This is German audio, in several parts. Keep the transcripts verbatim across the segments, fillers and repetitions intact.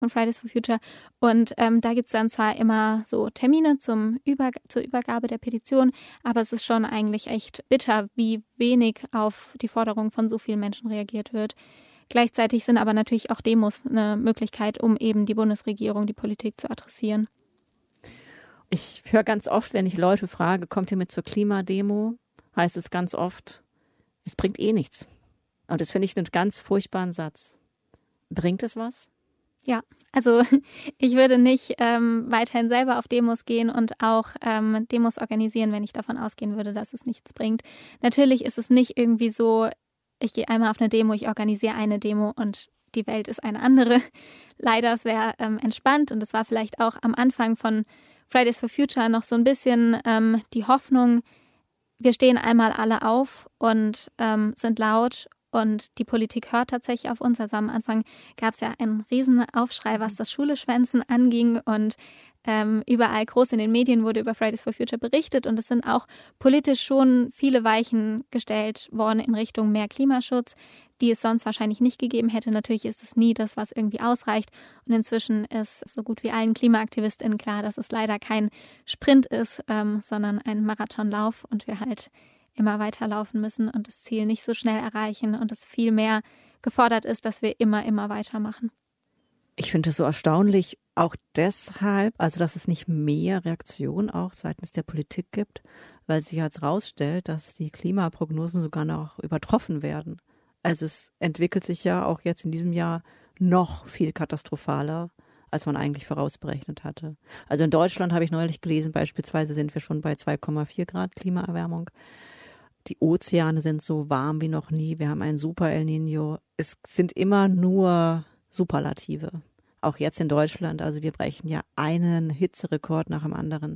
von Fridays for Future. Und ähm, da gibt es dann zwar immer so Termine zum Über- zur Übergabe der Petition, aber es ist schon eigentlich echt bitter, wie wenig auf die Forderung von so vielen Menschen reagiert wird. Gleichzeitig sind aber natürlich auch Demos eine Möglichkeit, um eben die Bundesregierung, die Politik zu adressieren. Ich höre ganz oft, wenn ich Leute frage, kommt ihr mit zur Klimademo, heißt es ganz oft, es bringt eh nichts. Und das finde ich einen ganz furchtbaren Satz. Bringt es was? Ja, also ich würde nicht ähm, weiterhin selber auf Demos gehen und auch ähm, Demos organisieren, wenn ich davon ausgehen würde, dass es nichts bringt. Natürlich ist es nicht irgendwie so, ich gehe einmal auf eine Demo, ich organisiere eine Demo und die Welt ist eine andere. Leider, es wäre ähm, entspannt und es war vielleicht auch am Anfang von Fridays for Future noch so ein bisschen ähm, die Hoffnung, wir stehen einmal alle auf und ähm, sind laut und die Politik hört tatsächlich auf uns. Also am Anfang gab es ja einen riesen Aufschrei, was das Schuleschwänzen anging und ähm, überall groß in den Medien wurde über Fridays for Future berichtet und es sind auch politisch schon viele Weichen gestellt worden in Richtung mehr Klimaschutz, die es sonst wahrscheinlich nicht gegeben hätte. Natürlich ist es nie das, was irgendwie ausreicht und inzwischen ist so gut wie allen KlimaaktivistInnen klar, dass es leider kein Sprint ist, ähm, sondern ein Marathonlauf und wir halt immer weiterlaufen müssen und das Ziel nicht so schnell erreichen und es viel mehr gefordert ist, dass wir immer, immer weitermachen. Ich finde es so erstaunlich, auch deshalb, also dass es nicht mehr Reaktion auch seitens der Politik gibt, weil sich jetzt rausstellt, dass die Klimaprognosen sogar noch übertroffen werden. Also es entwickelt sich ja auch jetzt in diesem Jahr noch viel katastrophaler, als man eigentlich vorausberechnet hatte. Also in Deutschland habe ich neulich gelesen, beispielsweise sind wir schon bei zwei Komma vier Grad Klimaerwärmung. Die Ozeane sind so warm wie noch nie. Wir haben einen Super El Niño. Es sind immer nur Superlative. Auch jetzt in Deutschland. Also wir brechen ja einen Hitzerekord nach dem anderen.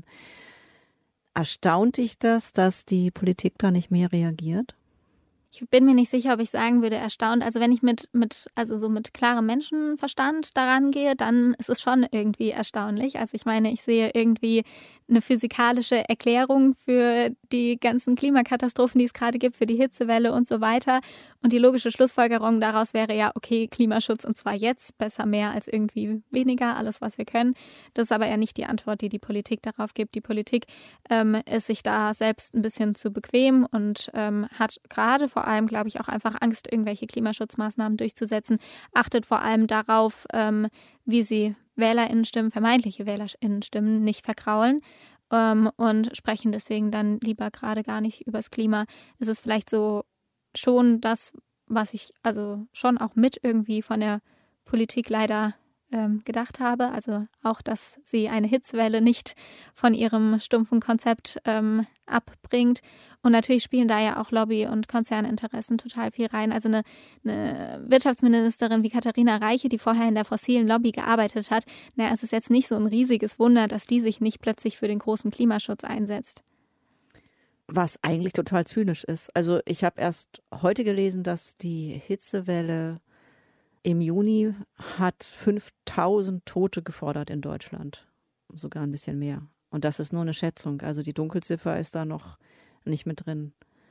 Erstaunt dich das, dass die Politik da nicht mehr reagiert? Ich bin mir nicht sicher, ob ich sagen würde, erstaunt. Also wenn ich mit, mit, also so mit klarem Menschenverstand daran gehe, dann ist es schon irgendwie erstaunlich. Also ich meine, ich sehe irgendwie eine physikalische Erklärung für die ganzen Klimakatastrophen, die es gerade gibt, für die Hitzewelle und so weiter. Und die logische Schlussfolgerung daraus wäre ja, okay, Klimaschutz und zwar jetzt, besser mehr als irgendwie weniger, alles, was wir können. Das ist aber ja nicht die Antwort, die die Politik darauf gibt. Die Politik ähm, ist sich da selbst ein bisschen zu bequem und ähm, hat gerade vor allem, glaube ich, auch einfach Angst, irgendwelche Klimaschutzmaßnahmen durchzusetzen, achtet vor allem darauf, ähm, wie sie WählerInnenstimmen, vermeintliche WählerInnenstimmen nicht verkraulen ähm, und sprechen deswegen dann lieber gerade gar nicht übers Klima. Es ist vielleicht so schon das, was ich also schon auch mit irgendwie von der Politik leider ähm, gedacht habe. Also auch, dass sie eine Hitzewelle nicht von ihrem stumpfen Konzept ähm, abbringt. Und natürlich spielen da ja auch Lobby- und Konzerninteressen total viel rein. Also eine, eine Wirtschaftsministerin wie Katharina Reiche, die vorher in der fossilen Lobby gearbeitet hat, naja, es ist jetzt nicht so ein riesiges Wunder, dass die sich nicht plötzlich für den großen Klimaschutz einsetzt. Was eigentlich total zynisch ist. Also ich habe erst heute gelesen, dass die Hitzewelle im Juni hat fünftausend Tote gefordert in Deutschland. Sogar ein bisschen mehr. Und das ist nur eine Schätzung. Also die Dunkelziffer ist da noch nicht mit drin.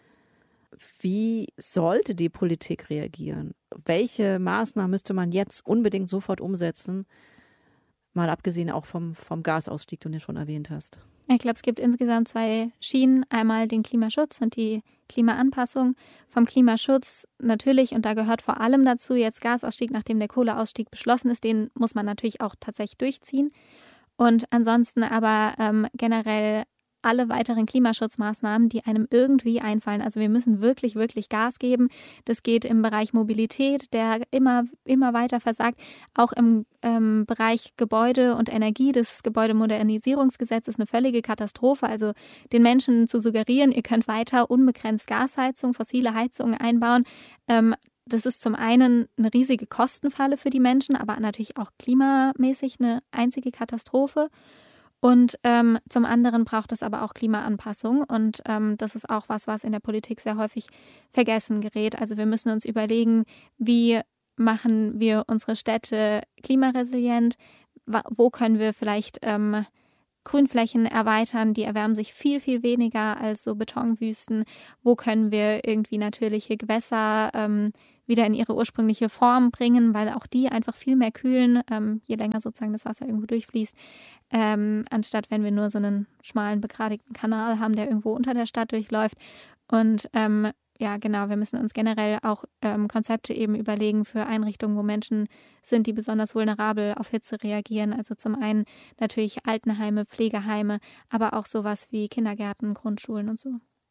Wie sollte die Politik reagieren? Welche Maßnahmen müsste man jetzt unbedingt sofort umsetzen? Mal abgesehen auch vom, vom Gasausstieg, den du schon erwähnt hast. Ich glaube, es gibt insgesamt zwei Schienen. Einmal den Klimaschutz und die Klimaanpassung. Vom Klimaschutz natürlich, und da gehört vor allem dazu jetzt Gasausstieg, nachdem der Kohleausstieg beschlossen ist, den muss man natürlich auch tatsächlich durchziehen. Und ansonsten aber ähm, generell alle weiteren Klimaschutzmaßnahmen, die einem irgendwie einfallen. Also wir müssen wirklich, wirklich Gas geben. Das geht im Bereich Mobilität, der immer, immer weiter versagt. Auch im ähm, Bereich Gebäude und Energie. Das Gebäudemodernisierungsgesetz ist eine völlige Katastrophe. Also den Menschen zu suggerieren, ihr könnt weiter unbegrenzt Gasheizung, fossile Heizungen einbauen. Ähm, das ist zum einen eine riesige Kostenfalle für die Menschen, aber natürlich auch klimamäßig eine einzige Katastrophe. Und ähm, zum anderen braucht es aber auch Klimaanpassung und ähm, das ist auch was, was in der Politik sehr häufig vergessen gerät. Also wir müssen uns überlegen, wie machen wir unsere Städte klimaresilient, wo können wir vielleicht ähm, Grünflächen erweitern, die erwärmen sich viel, viel weniger als so Betonwüsten. Wo können wir irgendwie natürliche Gewässer ähm, wieder in ihre ursprüngliche Form bringen, weil auch die einfach viel mehr kühlen, ähm, je länger sozusagen das Wasser irgendwo durchfließt, ähm, anstatt wenn wir nur so einen schmalen, begradigten Kanal haben, der irgendwo unter der Stadt durchläuft. Und ähm, ja, genau, wir müssen uns generell auch ähm, Konzepte eben überlegen für Einrichtungen, wo Menschen sind, die besonders vulnerabel auf Hitze reagieren. Also zum einen natürlich Altenheime, Pflegeheime, aber auch sowas wie Kindergärten, Grundschulen und so.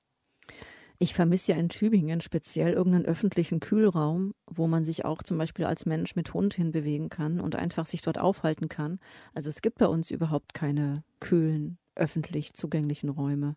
Ich vermisse ja in Tübingen speziell irgendeinen öffentlichen Kühlraum, wo man sich auch zum Beispiel als Mensch mit Hund hinbewegen kann und einfach sich dort aufhalten kann. Also es gibt bei uns überhaupt keine kühlen, öffentlich zugänglichen Räume.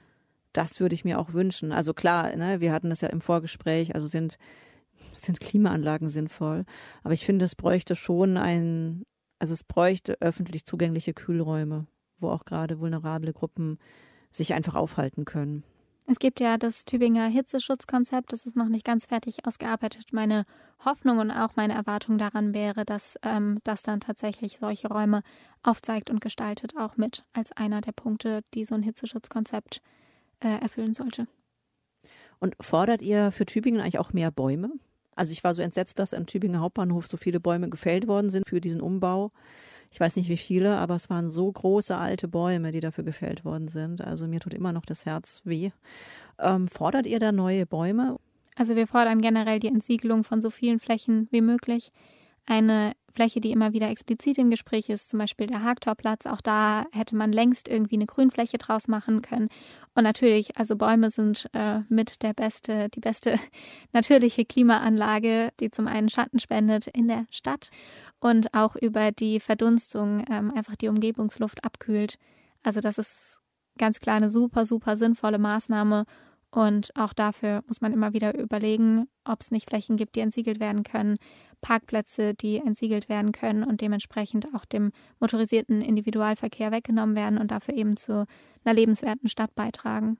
Das würde ich mir auch wünschen. Also klar, ne, wir hatten das ja im Vorgespräch, also sind, sind Klimaanlagen sinnvoll. Aber ich finde, es bräuchte schon ein, also es bräuchte öffentlich zugängliche Kühlräume, wo auch gerade vulnerable Gruppen sich einfach aufhalten können. Es gibt ja das Tübinger Hitzeschutzkonzept, das ist noch nicht ganz fertig ausgearbeitet. Meine Hoffnung und auch meine Erwartung daran wäre, dass ähm, das dann tatsächlich solche Räume aufzeigt und gestaltet, auch mit als einer der Punkte, die so ein Hitzeschutzkonzept äh, erfüllen sollte. Und fordert ihr für Tübingen eigentlich auch mehr Bäume? Also ich war so entsetzt, dass am Tübinger Hauptbahnhof so viele Bäume gefällt worden sind für diesen Umbau. Ich weiß nicht wie viele, aber es waren so große alte Bäume, die dafür gefällt worden sind. Also mir tut immer noch das Herz weh. Ähm, fordert ihr da neue Bäume? Also wir fordern generell die Entsiegelung von so vielen Flächen wie möglich. Eine Fläche, die immer wieder explizit im Gespräch ist, zum Beispiel der Hagtorplatz. Auch da hätte man längst irgendwie eine Grünfläche draus machen können. Und natürlich, also Bäume sind äh, mit der beste, die beste natürliche Klimaanlage, die zum einen Schatten spendet in der Stadt und auch über die Verdunstung ähm, einfach die Umgebungsluft abkühlt. Also das ist ganz klar eine super, super sinnvolle Maßnahme. Und auch dafür muss man immer wieder überlegen, ob es nicht Flächen gibt, die entsiegelt werden können, Parkplätze, die entsiegelt werden können und dementsprechend auch dem motorisierten Individualverkehr weggenommen werden und dafür eben zu einer lebenswerten Stadt beitragen.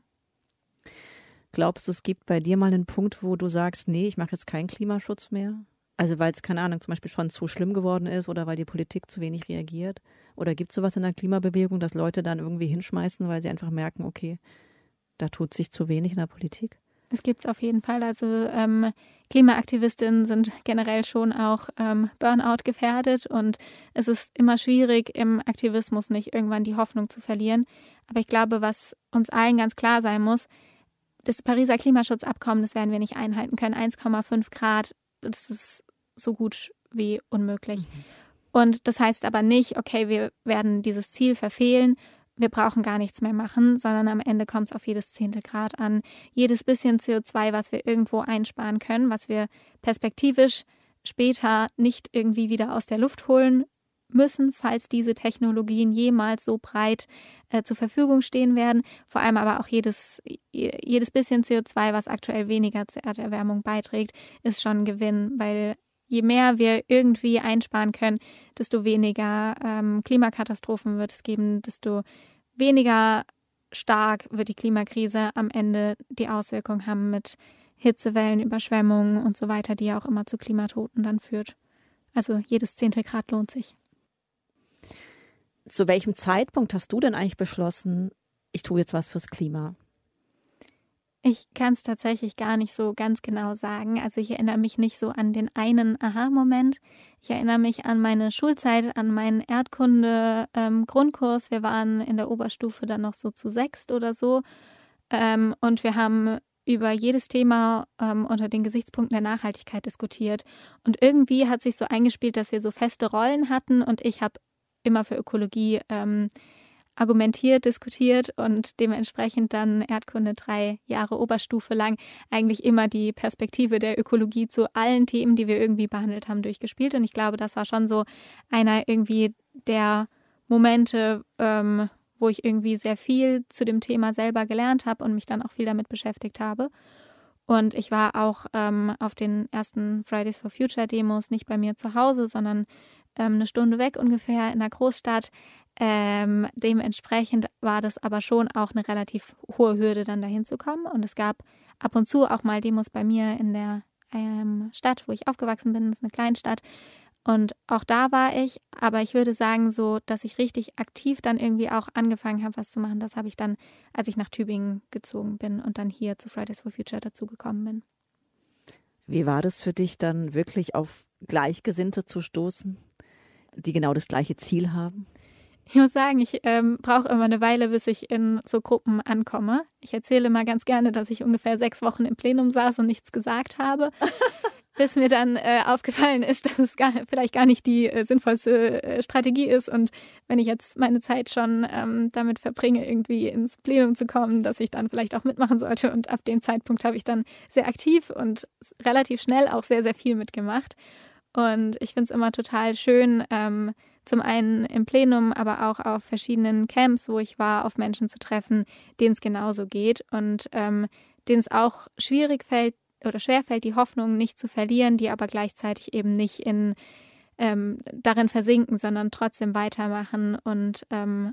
Glaubst du, es gibt bei dir mal einen Punkt, wo du sagst, nee, ich mache jetzt keinen Klimaschutz mehr? Also weil es, keine Ahnung, zum Beispiel schon zu schlimm geworden ist oder weil die Politik zu wenig reagiert? Oder gibt es sowas in der Klimabewegung, dass Leute dann irgendwie hinschmeißen, weil sie einfach merken, okay, da tut sich zu wenig in der Politik? Es gibt es auf jeden Fall. Also ähm, Klimaaktivistinnen sind generell schon auch ähm, Burnout gefährdet und es ist immer schwierig, im Aktivismus nicht irgendwann die Hoffnung zu verlieren. Aber ich glaube, was uns allen ganz klar sein muss, das Pariser Klimaschutzabkommen, das werden wir nicht einhalten können. eins Komma fünf Grad, das ist so gut wie unmöglich. Mhm. Und das heißt aber nicht, okay, wir werden dieses Ziel verfehlen, wir brauchen gar nichts mehr machen, sondern am Ende kommt es auf jedes Zehntel Grad an. Jedes bisschen C O zwei, was wir irgendwo einsparen können, was wir perspektivisch später nicht irgendwie wieder aus der Luft holen müssen, falls diese Technologien jemals so breit äh, zur Verfügung stehen werden. Vor allem aber auch jedes, jedes bisschen C O zwei, was aktuell weniger zur Erderwärmung beiträgt, ist schon ein Gewinn, weil je mehr wir irgendwie einsparen können, desto weniger ähm, Klimakatastrophen wird es geben, desto weniger stark wird die Klimakrise am Ende die Auswirkung haben mit Hitzewellen, Überschwemmungen und so weiter, die ja auch immer zu Klimatoten dann führt. Also jedes Zehntel Grad lohnt sich. Zu welchem Zeitpunkt hast du denn eigentlich beschlossen, ich tue jetzt was fürs Klima? Ich kann es tatsächlich gar nicht so ganz genau sagen. Also ich erinnere mich nicht so an den einen Aha-Moment. Ich erinnere mich an meine Schulzeit, an meinen Erdkunde-Grundkurs. Ähm, wir waren in der Oberstufe dann noch so zu sechst oder so. Ähm, und wir haben über jedes Thema ähm, unter den Gesichtspunkten der Nachhaltigkeit diskutiert. Und irgendwie hat sich so eingespielt, dass wir so feste Rollen hatten und ich habe immer für Ökologie ähm, argumentiert, diskutiert und dementsprechend dann Erdkunde drei Jahre Oberstufe lang eigentlich immer die Perspektive der Ökologie zu allen Themen, die wir irgendwie behandelt haben, durchgespielt. Und ich glaube, das war schon so einer irgendwie der Momente, ähm, wo ich irgendwie sehr viel zu dem Thema selber gelernt habe und mich dann auch viel damit beschäftigt habe. Und ich war auch ähm, auf den ersten Fridays for Future Demos nicht bei mir zu Hause, sondern ähm, eine Stunde weg ungefähr in der Großstadt. Ähm, dementsprechend war das aber schon auch eine relativ hohe Hürde, dann dahin zu kommen. Und es gab ab und zu auch mal Demos bei mir in der ähm, Stadt, wo ich aufgewachsen bin. Das ist eine Kleinstadt. Und auch da war ich, aber ich würde sagen, so, dass ich richtig aktiv dann irgendwie auch angefangen habe, was zu machen, das habe ich dann, als ich nach Tübingen gezogen bin und dann hier zu Fridays for Future dazugekommen bin. Wie war das für dich dann wirklich auf Gleichgesinnte zu stoßen, die genau das gleiche Ziel haben? Ich muss sagen, ich ähm, brauche immer eine Weile, bis ich in so Gruppen ankomme. Ich erzähle mal ganz gerne, dass ich ungefähr sechs Wochen im Plenum saß und nichts gesagt habe. Bis mir dann äh, aufgefallen ist, dass es gar, vielleicht gar nicht die äh, sinnvollste äh, Strategie ist. Und wenn ich jetzt meine Zeit schon ähm, damit verbringe, irgendwie ins Plenum zu kommen, dass ich dann vielleicht auch mitmachen sollte. Und ab dem Zeitpunkt habe ich dann sehr aktiv und relativ schnell auch sehr, sehr viel mitgemacht. Und ich finde es immer total schön, ähm, zum einen im Plenum, aber auch auf verschiedenen Camps, wo ich war, auf Menschen zu treffen, denen es genauso geht und ähm, denen es auch schwierig fällt, oder schwerfällt, die Hoffnung nicht zu verlieren, die aber gleichzeitig eben nicht in ähm, darin versinken, sondern trotzdem weitermachen und ähm,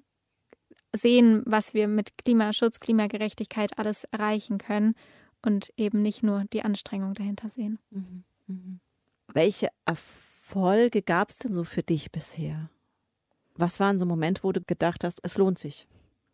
sehen, was wir mit Klimaschutz, Klimagerechtigkeit alles erreichen können und eben nicht nur die Anstrengung dahinter sehen. Mhm. Mhm. Welche Erfolge gab es denn so für dich bisher? Was waren so Momente, wo du gedacht hast, es lohnt sich?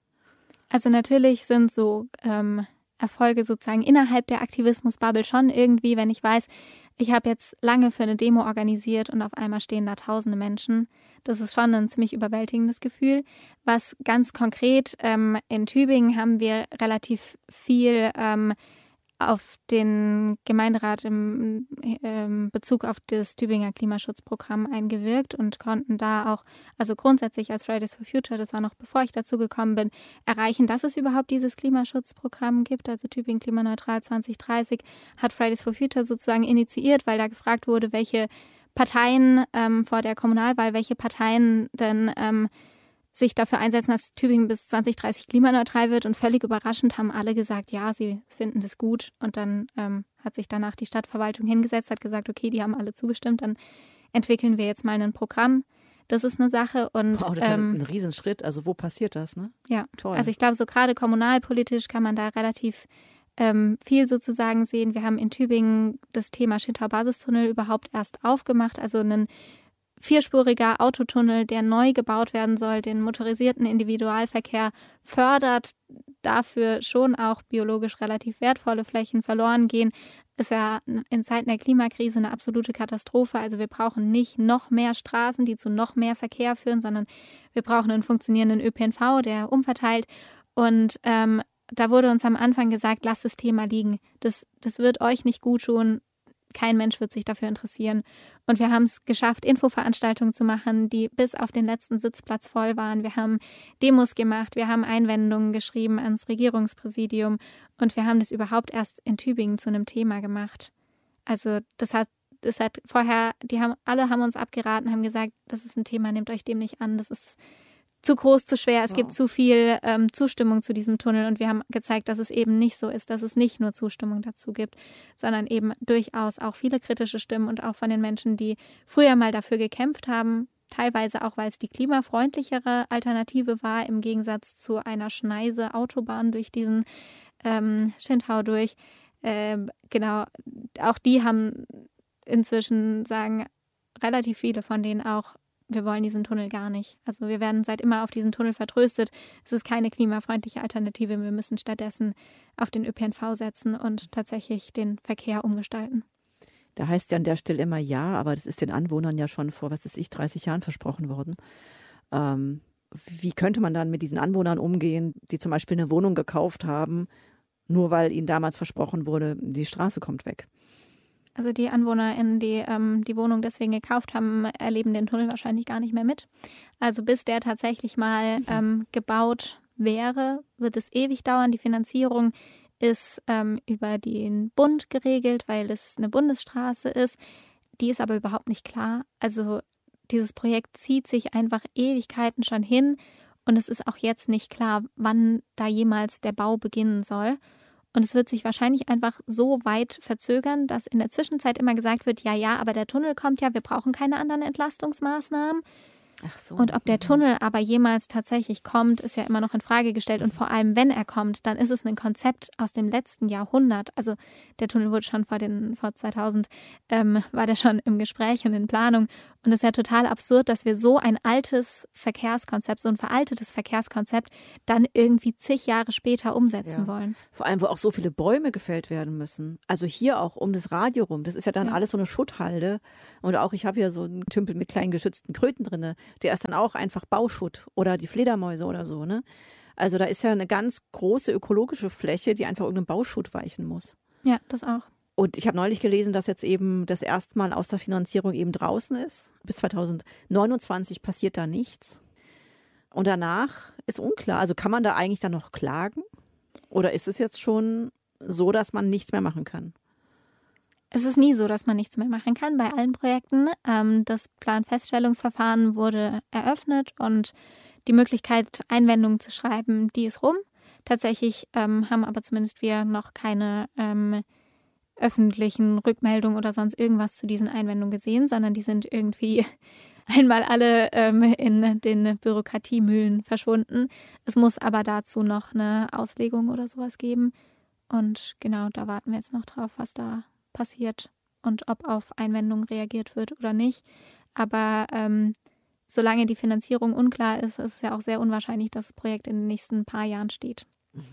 Also natürlich sind so ähm, Erfolge sozusagen innerhalb der Aktivismus-Bubble schon irgendwie, wenn ich weiß, ich habe jetzt lange für eine Demo organisiert und auf einmal stehen da tausende Menschen. Das ist schon ein ziemlich überwältigendes Gefühl. Was ganz konkret, ähm, in Tübingen haben wir relativ viel ähm, auf den Gemeinderat im ähm, Bezug auf das Tübinger Klimaschutzprogramm eingewirkt und konnten da auch, also grundsätzlich als Fridays for Future, das war noch bevor ich dazu gekommen bin, erreichen, dass es überhaupt dieses Klimaschutzprogramm gibt. Also Tübingen klimaneutral zwanzig dreißig hat Fridays for Future sozusagen initiiert, weil da gefragt wurde, welche Parteien ähm, vor der Kommunalwahl, welche Parteien denn ähm, sich dafür einsetzen, dass Tübingen bis zwanzig dreißig klimaneutral wird. Und völlig überraschend haben alle gesagt, ja, sie finden das gut. Und dann ähm, hat sich danach die Stadtverwaltung hingesetzt, hat gesagt, okay, die haben alle zugestimmt, dann entwickeln wir jetzt mal ein Programm. Das ist eine Sache. Und, wow, das ist ähm, ein, ein Riesenschritt. Also wo passiert das, ne? Ja, toll. Also ich glaube, so gerade kommunalpolitisch kann man da relativ ähm, viel sozusagen sehen. Wir haben in Tübingen das Thema Schintau-Basistunnel überhaupt erst aufgemacht, also einen vierspuriger Autotunnel, der neu gebaut werden soll, den motorisierten Individualverkehr fördert, dafür schon auch biologisch relativ wertvolle Flächen verloren gehen, ist ja in Zeiten der Klimakrise eine absolute Katastrophe. Also wir brauchen nicht noch mehr Straßen, die zu noch mehr Verkehr führen, sondern wir brauchen einen funktionierenden Ö P N V, der umverteilt. Und ähm, da wurde uns am Anfang gesagt, lasst das Thema liegen. Das, das wird euch nicht gut tun. Kein Mensch wird sich dafür interessieren. Und wir haben es geschafft, Infoveranstaltungen zu machen, die bis auf den letzten Sitzplatz voll waren. Wir haben Demos gemacht, wir haben Einwendungen geschrieben ans Regierungspräsidium und wir haben das überhaupt erst in Tübingen zu einem Thema gemacht. Also das hat, das hat vorher, die haben, alle haben uns abgeraten, haben gesagt, das ist ein Thema, nehmt euch dem nicht an, das ist zu groß, zu schwer, es wow. gibt zu viel ähm, Zustimmung zu diesem Tunnel und wir haben gezeigt, dass es eben nicht so ist, dass es nicht nur Zustimmung dazu gibt, sondern eben durchaus auch viele kritische Stimmen und auch von den Menschen, die früher mal dafür gekämpft haben, teilweise auch, weil es die klimafreundlichere Alternative war, im Gegensatz zu einer Schneise Autobahn durch diesen ähm, Schintau durch. Ähm, genau, auch die haben inzwischen, sagen relativ viele von denen auch, wir wollen diesen Tunnel gar nicht. Also wir werden seit immer auf diesen Tunnel vertröstet. Es ist keine klimafreundliche Alternative. Wir müssen stattdessen auf den Ö P N V setzen und tatsächlich den Verkehr umgestalten. Da heißt ja an der Stelle immer ja, aber das ist den Anwohnern ja schon vor, was weiß ich, dreißig Jahren versprochen worden. Ähm, wie könnte man dann mit diesen Anwohnern umgehen, die zum Beispiel eine Wohnung gekauft haben, nur weil ihnen damals versprochen wurde, die Straße kommt weg? Also die AnwohnerInnen, die ähm, die Wohnung deswegen gekauft haben, erleben den Tunnel wahrscheinlich gar nicht mehr mit. Also bis der tatsächlich mal ähm, gebaut wäre, wird es ewig dauern. Die Finanzierung ist ähm, über den Bund geregelt, weil es eine Bundesstraße ist. Die ist aber überhaupt nicht klar. Also dieses Projekt zieht sich einfach Ewigkeiten schon hin und es ist auch jetzt nicht klar, wann da jemals der Bau beginnen soll. Und es wird sich wahrscheinlich einfach so weit verzögern, dass in der Zwischenzeit immer gesagt wird, ja, ja, aber der Tunnel kommt ja, wir brauchen keine anderen Entlastungsmaßnahmen. Ach so. Und ob der Tunnel aber jemals tatsächlich kommt, ist ja immer noch in Frage gestellt. Und vor allem, wenn er kommt, dann ist es ein Konzept aus dem letzten Jahrhundert. Also der Tunnel wurde schon vor, den, vor zweitausend, ähm, war der schon im Gespräch und in Planung. Und es ist ja total absurd, dass wir so ein altes Verkehrskonzept, so ein veraltetes Verkehrskonzept dann irgendwie zig Jahre später umsetzen Ja. wollen. Vor allem, wo auch so viele Bäume gefällt werden müssen. Also hier auch um das Radio rum. Das ist ja dann Ja. alles so eine Schutthalde. Und auch, ich habe hier so einen Tümpel mit kleinen geschützten Kröten drin. Der ist dann auch einfach Bauschutt oder die Fledermäuse oder so. Ne? Also da ist ja eine ganz große ökologische Fläche, die einfach irgendeinem Bauschutt weichen muss. Ja, das auch. Und ich habe neulich gelesen, dass jetzt eben das erste Mal aus der Finanzierung eben draußen ist. Bis zweitausendneunundzwanzig passiert da nichts. Und danach ist unklar. Also kann man da eigentlich dann noch klagen? Oder ist es jetzt schon so, dass man nichts mehr machen kann? Es ist nie so, dass man nichts mehr machen kann bei allen Projekten. Ähm, das Planfeststellungsverfahren wurde eröffnet und die Möglichkeit, Einwendungen zu schreiben, die ist rum. Tatsächlich ähm, haben aber zumindest wir noch keine ähm, öffentlichen Rückmeldungen oder sonst irgendwas zu diesen Einwendungen gesehen, sondern die sind irgendwie einmal alle ähm, in den Bürokratiemühlen verschwunden. Es muss aber dazu noch eine Auslegung oder sowas geben. Und genau, da warten wir jetzt noch drauf, was da passiert und ob auf Einwendungen reagiert wird oder nicht. Aber ähm, solange die Finanzierung unklar ist, ist es ja auch sehr unwahrscheinlich, dass das Projekt in den nächsten paar Jahren steht.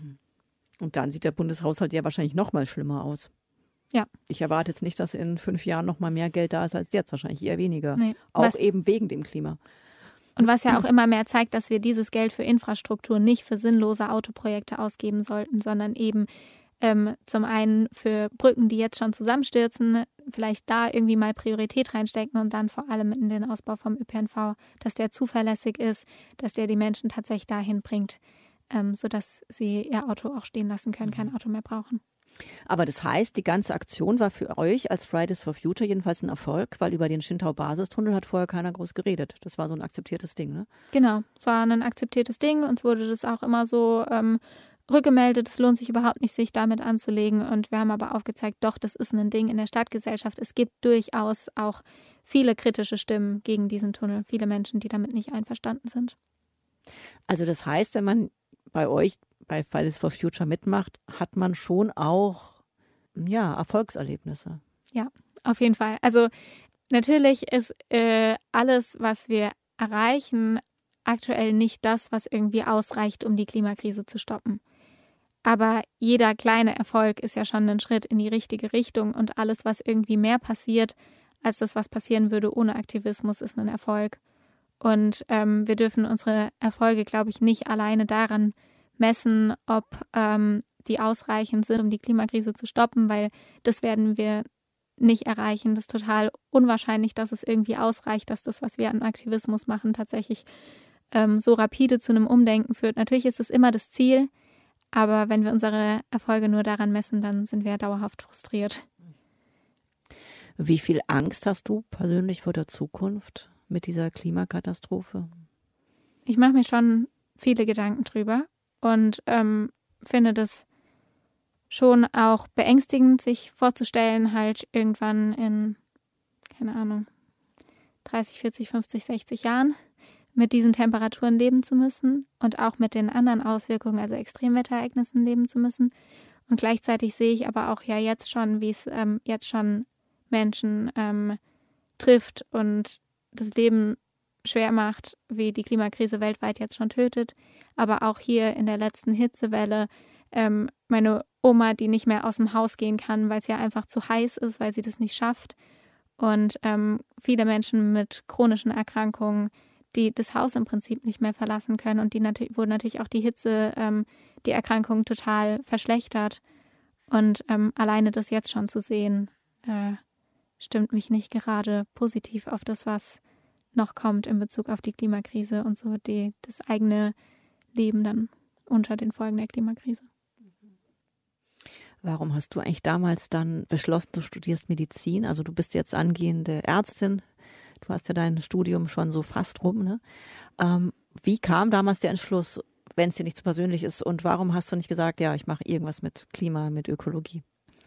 Und dann sieht der Bundeshaushalt ja wahrscheinlich noch mal schlimmer aus. Ja. Ich erwarte jetzt nicht, dass in fünf Jahren noch mal mehr Geld da ist als jetzt, wahrscheinlich eher weniger. Nee. Auch Was, eben wegen dem Klima. und was ja auch immer mehr zeigt, dass wir dieses Geld für Infrastruktur nicht für sinnlose Autoprojekte ausgeben sollten, sondern eben ähm, zum einen für Brücken, die jetzt schon zusammenstürzen, vielleicht da irgendwie mal Priorität reinstecken und dann vor allem in den Ausbau vom Ö P N V, dass der zuverlässig ist, dass der die Menschen tatsächlich dahin bringt, ähm, sodass sie ihr Auto auch stehen lassen können, kein Auto mehr brauchen. Aber das heißt, die ganze Aktion war für euch als Fridays for Future jedenfalls ein Erfolg, weil über den Schintau-Basistunnel hat vorher keiner groß geredet. Das war so ein akzeptiertes Ding, ne? Genau, es war ein akzeptiertes Ding. Uns wurde das auch immer so ähm, rückgemeldet. Es lohnt sich überhaupt nicht, sich damit anzulegen. Und wir haben aber aufgezeigt, doch, das ist ein Ding in der Stadtgesellschaft. Es gibt durchaus auch viele kritische Stimmen gegen diesen Tunnel. Viele Menschen, die damit nicht einverstanden sind. Also das heißt, wenn man bei euch bei Fridays for Future mitmacht, hat man schon auch ja, Erfolgserlebnisse. Ja, auf jeden Fall. Also natürlich ist äh, alles, was wir erreichen, aktuell nicht das, was irgendwie ausreicht, um die Klimakrise zu stoppen. Aber jeder kleine Erfolg ist ja schon ein Schritt in die richtige Richtung und alles, was irgendwie mehr passiert, als das, was passieren würde ohne Aktivismus, ist ein Erfolg. Und ähm, wir dürfen unsere Erfolge, glaube ich, nicht alleine daran messen, ob ähm, die ausreichend sind, um die Klimakrise zu stoppen, weil das werden wir nicht erreichen. Das ist total unwahrscheinlich, dass es irgendwie ausreicht, dass das, was wir an Aktivismus machen, tatsächlich ähm, so rapide zu einem Umdenken führt. Natürlich ist es immer das Ziel, aber wenn wir unsere Erfolge nur daran messen, dann sind wir dauerhaft frustriert. Wie viel Angst hast du persönlich vor der Zukunft mit dieser Klimakatastrophe? Ich mache mir schon viele Gedanken drüber und ähm, finde das schon auch beängstigend, sich vorzustellen, halt irgendwann in, keine Ahnung, dreißig, vierzig, fünfzig, sechzig Jahren mit diesen Temperaturen leben zu müssen und auch mit den anderen Auswirkungen, also Extremwetterereignissen leben zu müssen. Und gleichzeitig sehe ich aber auch ja jetzt schon, wie es ähm, jetzt schon Menschen ähm, trifft und das Leben schwer macht, wie die Klimakrise weltweit jetzt schon tötet. Aber auch hier in der letzten Hitzewelle ähm, meine Oma, die nicht mehr aus dem Haus gehen kann, weil es ja einfach zu heiß ist, weil sie das nicht schafft. Und ähm, viele Menschen mit chronischen Erkrankungen, die das Haus im Prinzip nicht mehr verlassen können und die natürlich, wo natürlich auch die Hitze ähm, die Erkrankung total verschlechtert. Und ähm, alleine das jetzt schon zu sehen, äh, stimmt mich nicht gerade positiv auf das, was noch kommt in Bezug auf die Klimakrise und so die, das eigene Leben dann unter den Folgen der Klimakrise. Warum hast du eigentlich damals dann beschlossen, du studierst Medizin? Also du bist jetzt angehende Ärztin. Du hast ja dein Studium schon so fast rum, ne? Ähm, wie kam damals der Entschluss, wenn es dir nicht zu persönlich ist? Und warum hast du nicht gesagt, ja, ich mache irgendwas mit Klima, mit Ökologie?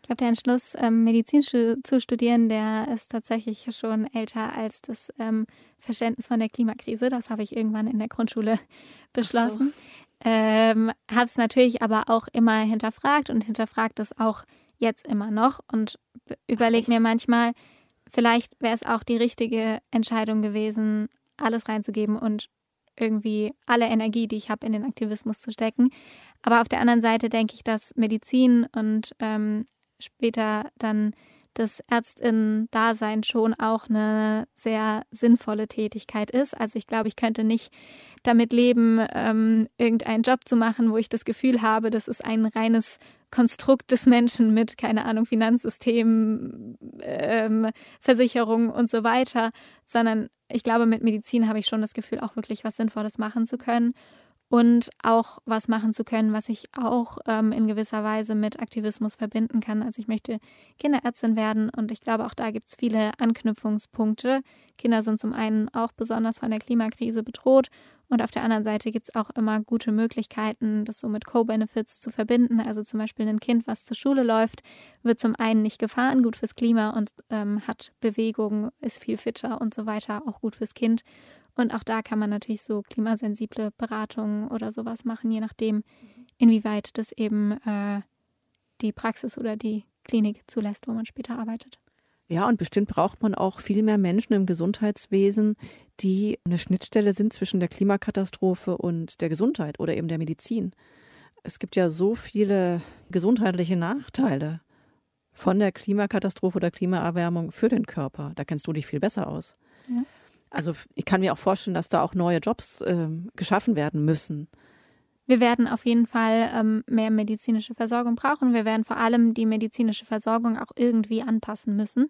glaube, der Entschluss, ähm, Medizin zu studieren, der ist tatsächlich schon älter als das ähm, Verständnis von der Klimakrise. Das habe ich irgendwann in der Grundschule beschlossen. So. Ähm, habe es natürlich aber auch immer hinterfragt und hinterfragt es auch jetzt immer noch und überlege mir manchmal, vielleicht wäre es auch die richtige Entscheidung gewesen, alles reinzugeben und irgendwie alle Energie, die ich habe, in den Aktivismus zu stecken. Aber auf der anderen Seite denke ich, dass Medizin und ähm, später dann das Ärztinnen-Dasein schon auch eine sehr sinnvolle Tätigkeit ist. Also ich glaube, ich könnte nicht damit leben, ähm, irgendeinen Job zu machen, wo ich das Gefühl habe, das ist ein reines Konstrukt des Menschen mit, keine Ahnung, Finanzsystem, ähm, Versicherung und so weiter, sondern ich glaube, mit Medizin habe ich schon das Gefühl, auch wirklich was Sinnvolles machen zu können. Und auch was machen zu können, was ich auch ähm, in gewisser Weise mit Aktivismus verbinden kann. Also ich möchte Kinderärztin werden und ich glaube, auch da gibt es viele Anknüpfungspunkte. Kinder sind zum einen auch besonders von der Klimakrise bedroht und auf der anderen Seite gibt es auch immer gute Möglichkeiten, das so mit Co-Benefits zu verbinden. Also zum Beispiel ein Kind, was zur Schule läuft, wird zum einen nicht gefahren, gut fürs Klima und ähm, hat Bewegung, ist viel fitter und so weiter, auch gut fürs Kind. Und auch da kann man natürlich so klimasensible Beratungen oder sowas machen, je nachdem, inwieweit das eben äh, die Praxis oder die Klinik zulässt, wo man später arbeitet. Ja, und bestimmt braucht man auch viel mehr Menschen im Gesundheitswesen, die eine Schnittstelle sind zwischen der Klimakatastrophe und der Gesundheit oder eben der Medizin. Es gibt ja so viele gesundheitliche Nachteile von der Klimakatastrophe oder Klimaerwärmung für den Körper. Da kennst du dich viel besser aus. Ja. Also ich kann mir auch vorstellen, dass da auch neue Jobs äh, geschaffen werden müssen. Wir werden auf jeden Fall ähm, mehr medizinische Versorgung brauchen. Wir werden vor allem die medizinische Versorgung auch irgendwie anpassen müssen.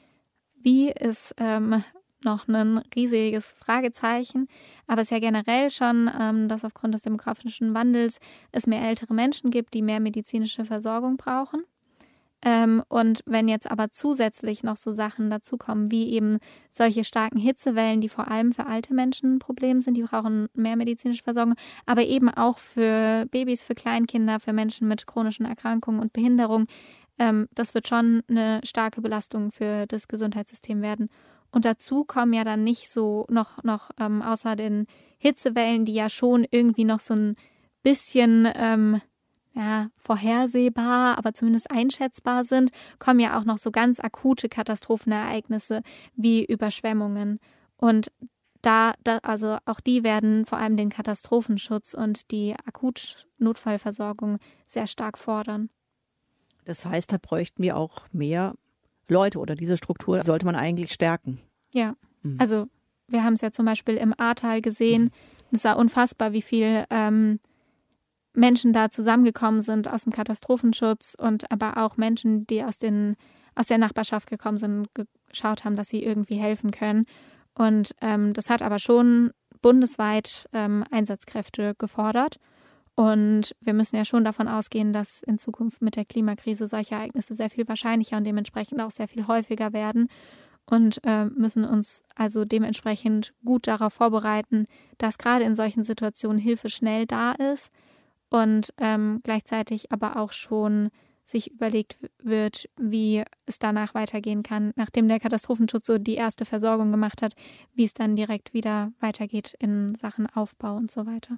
Wie ist ähm, noch ein riesiges Fragezeichen. Aber es ist ja generell schon, ähm, dass aufgrund des demografischen Wandels es mehr ältere Menschen gibt, die mehr medizinische Versorgung brauchen. Ähm, und wenn jetzt aber zusätzlich noch so Sachen dazukommen, wie eben solche starken Hitzewellen, die vor allem für alte Menschen ein Problem sind, die brauchen mehr medizinische Versorgung, aber eben auch für Babys, für Kleinkinder, für Menschen mit chronischen Erkrankungen und Behinderung, ähm, das wird schon eine starke Belastung für das Gesundheitssystem werden. Und dazu kommen ja dann nicht so noch, noch ähm, außer den Hitzewellen, die ja schon irgendwie noch so ein bisschen ähm, ja, vorhersehbar, aber zumindest einschätzbar sind, kommen ja auch noch so ganz akute Katastrophenereignisse wie Überschwemmungen. Und da, da, also auch die werden vor allem den Katastrophenschutz und die Akutnotfallversorgung sehr stark fordern. Das heißt, da bräuchten wir auch mehr Leute oder diese Struktur sollte man eigentlich stärken. Ja, mhm. Also wir haben es ja zum Beispiel im Ahrtal gesehen. Es war unfassbar, wie viel ähm, Menschen da zusammengekommen sind aus dem Katastrophenschutz und aber auch Menschen, die aus, den, aus der Nachbarschaft gekommen sind, geschaut haben, dass sie irgendwie helfen können. Und ähm, das hat aber schon bundesweit ähm, Einsatzkräfte gefordert. Und wir müssen ja schon davon ausgehen, dass in Zukunft mit der Klimakrise solche Ereignisse sehr viel wahrscheinlicher und dementsprechend auch sehr viel häufiger werden. Und äh, müssen uns also dementsprechend gut darauf vorbereiten, dass gerade in solchen Situationen Hilfe schnell da ist. Und ähm, gleichzeitig aber auch schon sich überlegt wird, wie es danach weitergehen kann, nachdem der Katastrophenschutz so die erste Versorgung gemacht hat, wie es dann direkt wieder weitergeht in Sachen Aufbau und so weiter.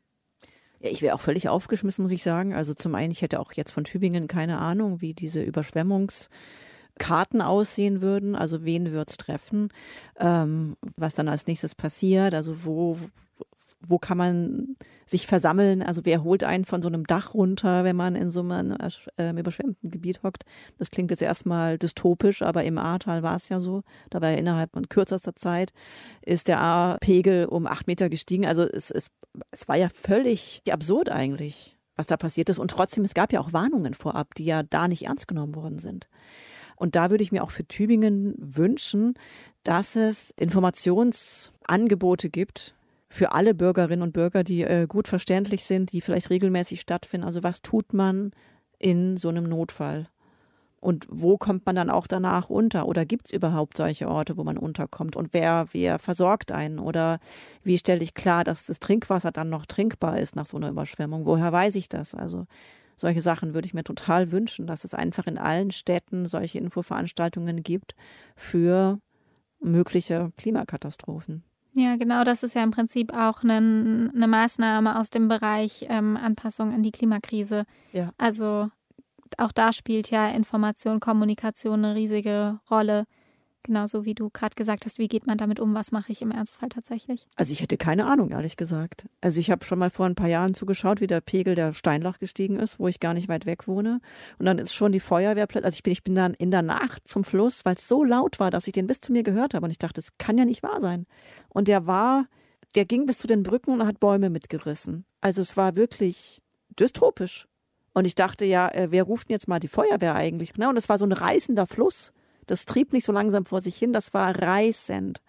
Ja, ich wäre auch völlig aufgeschmissen, muss ich sagen. Also zum einen, ich hätte auch jetzt von Tübingen keine Ahnung, wie diese Überschwemmungskarten aussehen würden. Also wen wird es treffen, ähm, was dann als nächstes passiert, also wo... Wo kann man sich versammeln? Also wer holt einen von so einem Dach runter, wenn man in so einem äh, überschwemmten Gebiet hockt? Das klingt jetzt erstmal dystopisch, aber im Ahrtal war es ja so. Da war ja innerhalb von kürzester Zeit ist der Ahrpegel um acht Meter gestiegen. Also es, es, es war ja völlig absurd eigentlich, was da passiert ist. Und trotzdem, es gab ja auch Warnungen vorab, die ja da nicht ernst genommen worden sind. Und da würde ich mir auch für Tübingen wünschen, dass es Informationsangebote gibt, für alle Bürgerinnen und Bürger, die äh, gut verständlich sind, die vielleicht regelmäßig stattfinden. Also was tut man in so einem Notfall? Und wo kommt man dann auch danach unter? Oder gibt es überhaupt solche Orte, wo man unterkommt? Und wer, wer versorgt einen? Oder wie stelle ich klar, dass das Trinkwasser dann noch trinkbar ist nach so einer Überschwemmung? Woher weiß ich das? Also Solche Sachen würde ich mir total wünschen, dass es einfach in allen Städten solche Infoveranstaltungen gibt für mögliche Klimakatastrophen. Ja, genau, das ist ja im Prinzip auch eine, eine Maßnahme aus dem Bereich ähm, Anpassung an die Klimakrise. Ja. Also auch da spielt ja Information, Kommunikation eine riesige Rolle. Genauso wie du gerade gesagt hast, wie geht man damit um, was mache ich im Ernstfall tatsächlich? Also ich hätte keine Ahnung, ehrlich gesagt. Also ich habe schon mal vor ein paar Jahren zugeschaut, wie der Pegel der Steinlach gestiegen ist, wo ich gar nicht weit weg wohne. Und dann ist schon die Feuerwehr plötzlich, also ich bin, ich bin dann in der Nacht zum Fluss, weil es so laut war, dass ich den bis zu mir gehört habe. Und ich dachte, das kann ja nicht wahr sein. Und der war, der ging bis zu den Brücken und hat Bäume mitgerissen. Also es war wirklich dystopisch. Und ich dachte, ja, wer ruft denn jetzt mal die Feuerwehr eigentlich? Und es war so ein reißender Fluss. Das trieb nicht so langsam vor sich hin, das war reißend.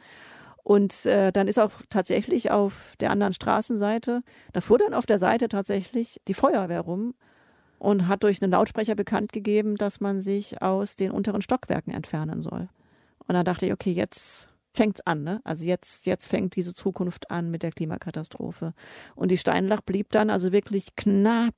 Und äh, dann ist auch tatsächlich auf der anderen Straßenseite, da fuhr dann auf der Seite tatsächlich die Feuerwehr rum und hat durch einen Lautsprecher bekannt gegeben, dass man sich aus den unteren Stockwerken entfernen soll. Und dann dachte ich, okay, jetzt fängt's an, ne? Also jetzt, jetzt fängt diese Zukunft an mit der Klimakatastrophe. Und die Steinlach blieb dann also wirklich knapp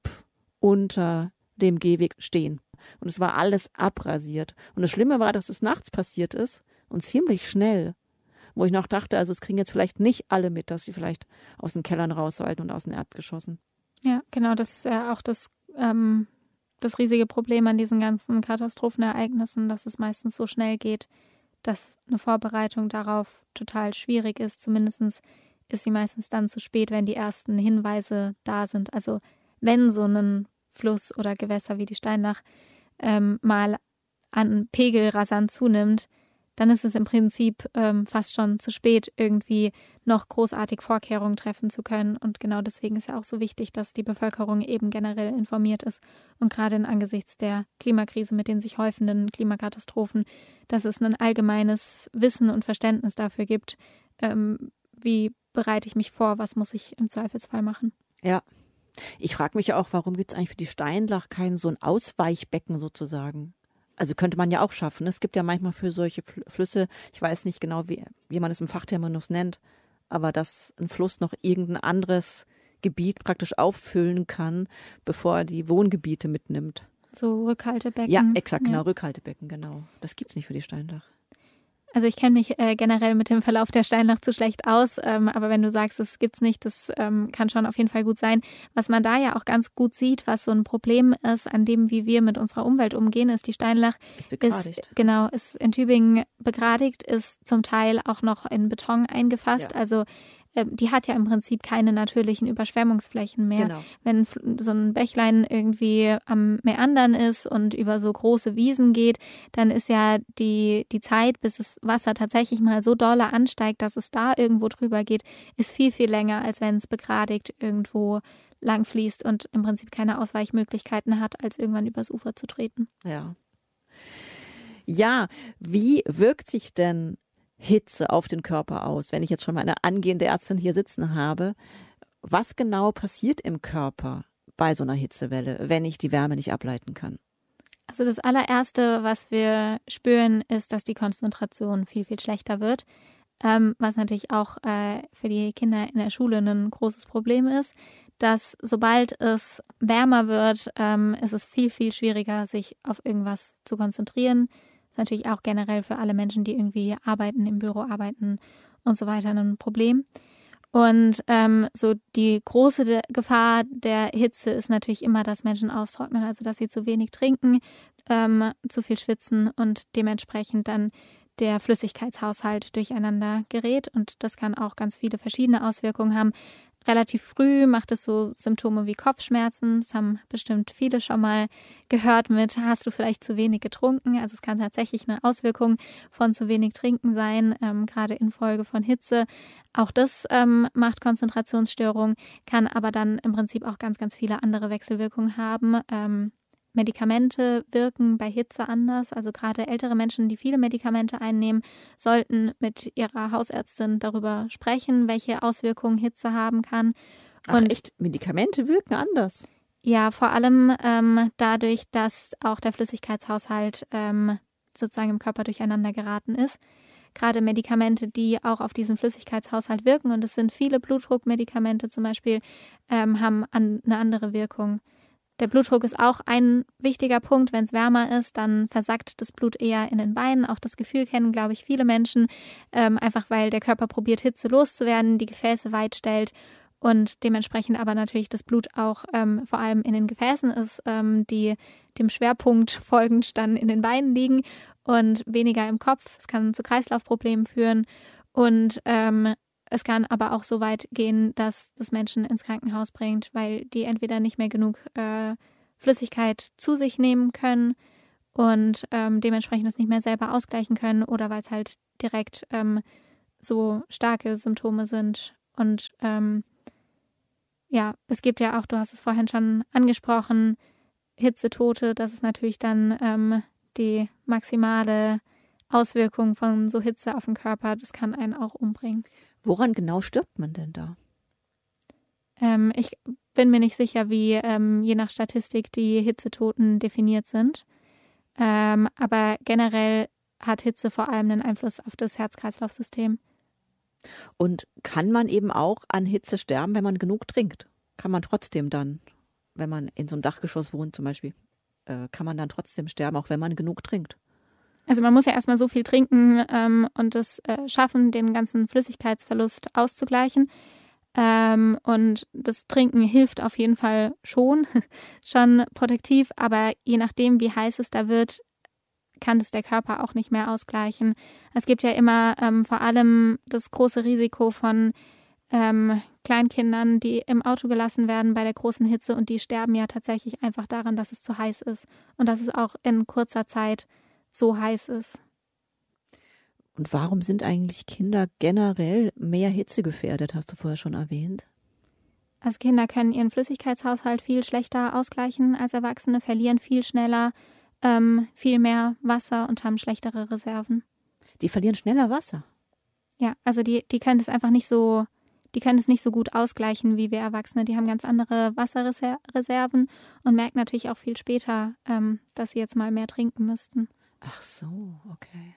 unter dem Gehweg stehen. Und es war alles abrasiert. Und das Schlimme war, dass es nachts passiert ist und ziemlich schnell. Wo ich noch dachte, also es kriegen jetzt vielleicht nicht alle mit, dass sie vielleicht aus den Kellern raus sollten und aus den Erdgeschossen. Ja, genau, das ist ja auch das, ähm, das riesige Problem an diesen ganzen Katastrophenereignissen, dass es meistens so schnell geht, dass eine Vorbereitung darauf total schwierig ist. Zumindest ist sie meistens dann zu spät, wenn die ersten Hinweise da sind. Also wenn so ein Fluss oder Gewässer wie die Steinlach ähm, mal an Pegel rasant zunimmt, dann ist es im Prinzip ähm, fast schon zu spät, irgendwie noch großartig Vorkehrungen treffen zu können. Und genau deswegen ist ja auch so wichtig, dass die Bevölkerung eben generell informiert ist. Und gerade in angesichts der Klimakrise mit den sich häufenden Klimakatastrophen, dass es ein allgemeines Wissen und Verständnis dafür gibt, ähm, wie bereite ich mich vor, was muss ich im Zweifelsfall machen. Ja. Ich frage mich auch, warum gibt es eigentlich für die Steinlach kein so ein Ausweichbecken sozusagen? Also könnte man ja auch schaffen. Es gibt ja manchmal für solche Flüsse, ich weiß nicht genau, wie, wie man es im Fachterminus nennt, aber dass ein Fluss noch irgendein anderes Gebiet praktisch auffüllen kann, bevor er die Wohngebiete mitnimmt. So Rückhaltebecken. Ja, exakt, genau, ja. Rückhaltebecken, genau. Das gibt es nicht für die Steinlach. Also ich kenne mich äh, generell mit dem Verlauf der Steinlach zu schlecht aus, ähm, aber wenn du sagst, das gibt's nicht, das ähm, kann schon auf jeden Fall gut sein. Was man da ja auch ganz gut sieht, was so ein Problem ist, an dem, wie wir mit unserer Umwelt umgehen, ist die Steinlach ist begradigt. Ist, genau, ist in Tübingen begradigt, ist zum Teil auch noch in Beton eingefasst. Ja. Also die hat ja im Prinzip keine natürlichen Überschwemmungsflächen mehr. Genau. Wenn so ein Bächlein irgendwie am Meandern ist und über so große Wiesen geht, dann ist ja die, die Zeit, bis das Wasser tatsächlich mal so dolle ansteigt, dass es da irgendwo drüber geht, ist viel, viel länger, als wenn es begradigt irgendwo lang fließt und im Prinzip keine Ausweichmöglichkeiten hat, als irgendwann übers Ufer zu treten. Ja. Ja, wie wirkt sich denn Hitze auf den Körper aus, wenn ich jetzt schon mal eine angehende Ärztin hier sitzen habe? Was genau passiert im Körper bei so einer Hitzewelle, wenn ich die Wärme nicht ableiten kann? Also das allererste, was wir spüren, ist, dass die Konzentration viel, viel schlechter wird, ähm, was natürlich auch äh, für die Kinder in der Schule ein großes Problem ist, dass sobald es wärmer wird, ähm, ist es viel, viel schwieriger, sich auf irgendwas zu konzentrieren. Ist natürlich auch generell für alle Menschen, die irgendwie arbeiten, im Büro arbeiten und so weiter, ein Problem. Und ähm, so die große de- Gefahr der Hitze ist natürlich immer, dass Menschen austrocknen, also dass sie zu wenig trinken, ähm, zu viel schwitzen und dementsprechend dann der Flüssigkeitshaushalt durcheinander gerät. Und das kann auch ganz viele verschiedene Auswirkungen haben. Relativ früh macht es so Symptome wie Kopfschmerzen. Das haben bestimmt viele schon mal gehört mit, hast du vielleicht zu wenig getrunken? Also es kann tatsächlich eine Auswirkung von zu wenig Trinken sein, ähm, gerade infolge von Hitze. Auch das ähm, macht Konzentrationsstörungen, kann aber dann im Prinzip auch ganz, ganz viele andere Wechselwirkungen haben. Ähm, Medikamente wirken bei Hitze anders. Also gerade ältere Menschen, die viele Medikamente einnehmen, sollten mit ihrer Hausärztin darüber sprechen, welche Auswirkungen Hitze haben kann. Ach und echt, Medikamente wirken anders? Ja, vor allem ähm, dadurch, dass auch der Flüssigkeitshaushalt ähm, sozusagen im Körper durcheinander geraten ist. Gerade Medikamente, die auch auf diesen Flüssigkeitshaushalt wirken, und es sind viele Blutdruckmedikamente zum Beispiel, ähm, haben an, eine andere Wirkung. Der Blutdruck ist auch ein wichtiger Punkt. Wenn es wärmer ist, dann versackt das Blut eher in den Beinen. Auch das Gefühl kennen, glaube ich, viele Menschen, ähm, einfach weil der Körper probiert, Hitze loszuwerden, die Gefäße weit stellt und dementsprechend aber natürlich das Blut auch ähm, vor allem in den Gefäßen ist, ähm, die dem Schwerpunkt folgend dann in den Beinen liegen und weniger im Kopf. Es kann zu Kreislaufproblemen führen und ähm, es kann aber auch so weit gehen, dass das Menschen ins Krankenhaus bringt, weil die entweder nicht mehr genug äh, Flüssigkeit zu sich nehmen können und ähm, dementsprechend es nicht mehr selber ausgleichen können oder weil es halt direkt ähm, so starke Symptome sind. Und ähm, ja, es gibt ja auch, du hast es vorhin schon angesprochen, Hitzetote. Das ist natürlich dann ähm, die maximale Auswirkung von so Hitze auf den Körper. Das kann einen auch umbringen. Woran genau stirbt man denn da? Ähm, ich bin mir nicht sicher, wie ähm, je nach Statistik die Hitzetoten definiert sind. Ähm, aber generell hat Hitze vor allem einen Einfluss auf das Herz-Kreislauf-System. Und kann man eben auch an Hitze sterben, wenn man genug trinkt? Kann man trotzdem dann, wenn man in so einem Dachgeschoss wohnt zum Beispiel, äh, kann man dann trotzdem sterben, auch wenn man genug trinkt? Also man muss ja erstmal so viel trinken ähm, und es äh, schaffen, den ganzen Flüssigkeitsverlust auszugleichen. Ähm, und das Trinken hilft auf jeden Fall schon, schon protektiv, aber je nachdem, wie heiß es da wird, kann das der Körper auch nicht mehr ausgleichen. Es gibt ja immer ähm, vor allem das große Risiko von ähm, Kleinkindern, die im Auto gelassen werden bei der großen Hitze und die sterben ja tatsächlich einfach daran, dass es zu heiß ist und dass es auch in kurzer Zeit so heiß ist. Und warum sind eigentlich Kinder generell mehr hitzegefährdet, hast du vorher schon erwähnt? Also Kinder können ihren Flüssigkeitshaushalt viel schlechter ausgleichen als Erwachsene, verlieren viel schneller, ähm, viel mehr Wasser und haben schlechtere Reserven. Die verlieren schneller Wasser? Ja, also die, die können das einfach nicht so, die können es nicht so gut ausgleichen wie wir Erwachsene. Die haben ganz andere Wasserreserven und merken natürlich auch viel später, ähm, dass sie jetzt mal mehr trinken müssten. Ach so, okay.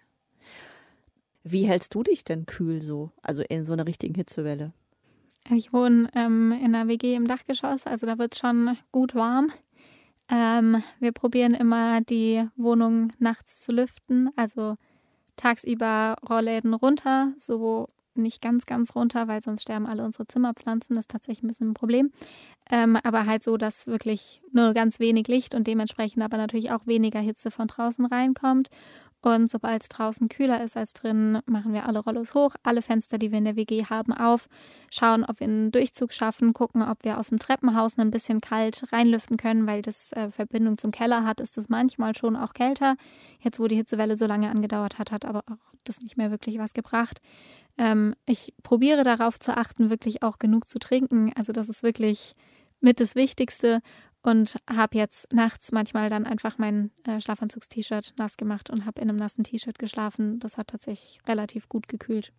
Wie hältst du dich denn kühl so, also in so einer richtigen Hitzewelle? Ich wohne ähm, in einer W G im Dachgeschoss, also da wird es schon gut warm. Ähm, wir probieren immer, die Wohnung nachts zu lüften, also tagsüber Rollläden runter, so nicht ganz, ganz runter, weil sonst sterben alle unsere Zimmerpflanzen. Das ist tatsächlich ein bisschen ein Problem. Ähm, aber halt so, dass wirklich nur ganz wenig Licht und dementsprechend aber natürlich auch weniger Hitze von draußen reinkommt. Und sobald es draußen kühler ist als drin, machen wir alle Rollos hoch, alle Fenster, die wir in der W G haben, auf, schauen, ob wir einen Durchzug schaffen, gucken, ob wir aus dem Treppenhaus ein bisschen kalt reinlüften können, weil das äh, Verbindung zum Keller hat, ist das manchmal schon auch kälter. Jetzt, wo die Hitzewelle so lange angedauert hat, hat aber auch das nicht mehr wirklich was gebracht. Ähm, ich probiere darauf zu achten, wirklich auch genug zu trinken. Also das ist wirklich mit das Wichtigste. Und habe jetzt nachts manchmal dann einfach mein äh, Schlafanzugs-T-Shirt nass gemacht und habe in einem nassen T-Shirt geschlafen. Das hat tatsächlich relativ gut gekühlt.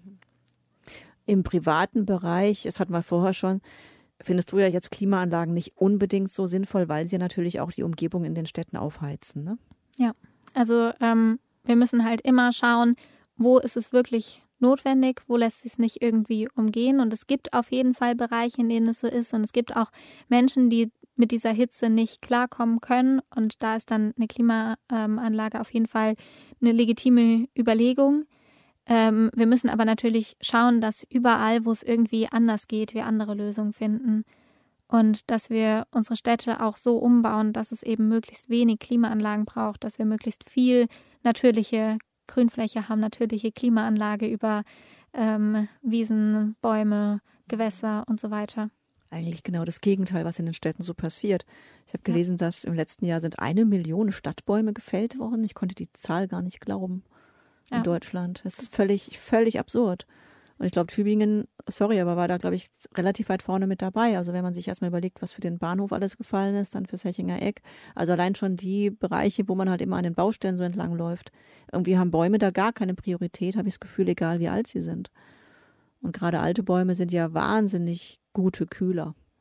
Im privaten Bereich, das hatten wir vorher schon, findest du ja jetzt Klimaanlagen nicht unbedingt so sinnvoll, weil sie natürlich auch die Umgebung in den Städten aufheizen, ne? Ja, also ähm, wir müssen halt immer schauen, wo ist es wirklich notwendig, wo lässt sich es nicht irgendwie umgehen. Und es gibt auf jeden Fall Bereiche, in denen es so ist. Und es gibt auch Menschen, die mit dieser Hitze nicht klarkommen können. Und da ist dann eine Klimaanlage auf jeden Fall eine legitime Überlegung. Ähm, wir müssen aber natürlich schauen, dass überall, wo es irgendwie anders geht, wir andere Lösungen finden. Und dass wir unsere Städte auch so umbauen, dass es eben möglichst wenig Klimaanlagen braucht, dass wir möglichst viel natürliche Grünfläche haben, natürliche Klimaanlage über ähm, Wiesen, Bäume, Gewässer und so weiter. Eigentlich genau das Gegenteil, was in den Städten so passiert. Ich habe gelesen, ja. dass im letzten Jahr sind eine Million Stadtbäume gefällt worden. Ich konnte die Zahl gar nicht glauben in ja. Deutschland. Das ist völlig, völlig absurd. Und ich glaube, Tübingen, sorry, aber war da, glaube ich, relativ weit vorne mit dabei. Also wenn man sich erstmal überlegt, was für den Bahnhof alles gefallen ist, dann fürs Hechinger Eck. Also allein schon die Bereiche, wo man halt immer an den Baustellen so entlang läuft. Irgendwie haben Bäume da gar keine Priorität, habe ich das Gefühl, egal wie alt sie sind. Und gerade alte Bäume sind ja wahnsinnig gute Kühler.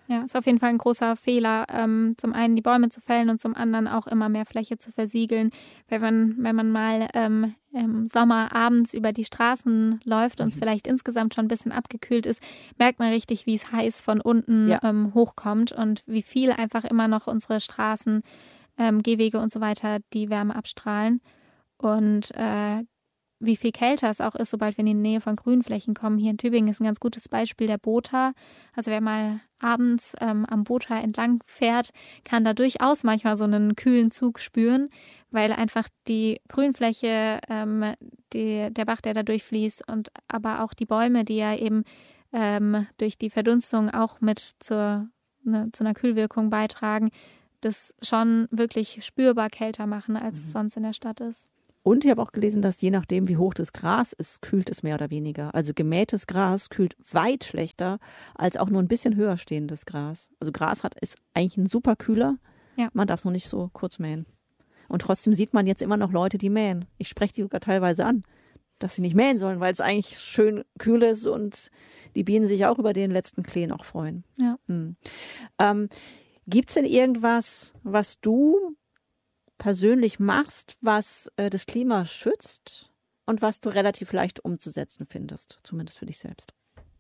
Ja, ist auf jeden Fall ein großer Fehler, ähm, zum einen die Bäume zu fällen und zum anderen auch immer mehr Fläche zu versiegeln. Wenn man, wenn man mal ähm, im Sommer abends über die Straßen läuft und es vielleicht insgesamt schon ein bisschen abgekühlt ist, merkt man richtig, wie es heiß von unten Ja. ähm, hochkommt und wie viel einfach immer noch unsere Straßen, ähm, Gehwege und so weiter die Wärme abstrahlen. Und äh, wie viel kälter es auch ist, sobald wir in die Nähe von Grünflächen kommen. Hier in Tübingen ist ein ganz gutes Beispiel der Botha. Also wer mal abends ähm, am Botha entlang fährt, kann da durchaus manchmal so einen kühlen Zug spüren, weil einfach die Grünfläche, ähm, die, der Bach, der da durchfließt und aber auch die Bäume, die ja eben ähm, durch die Verdunstung auch mit zur, ne, zu einer Kühlwirkung beitragen, das schon wirklich spürbar kälter machen, als Mhm. es sonst in der Stadt ist. Und ich habe auch gelesen, dass je nachdem, wie hoch das Gras ist, kühlt es mehr oder weniger. Also gemähtes Gras kühlt weit schlechter als auch nur ein bisschen höher stehendes Gras. Also Gras hat, ist eigentlich ein super Kühler. Ja. Man darf es noch nicht so kurz mähen. Und trotzdem sieht man jetzt immer noch Leute, die mähen. Ich spreche die sogar teilweise an, dass sie nicht mähen sollen, weil es eigentlich schön kühl ist und die Bienen sich auch über den letzten Kleen auch freuen. Ja. Hm. Ähm, gibt es denn irgendwas, was du persönlich machst, was äh, das Klima schützt und was du relativ leicht umzusetzen findest, zumindest für dich selbst?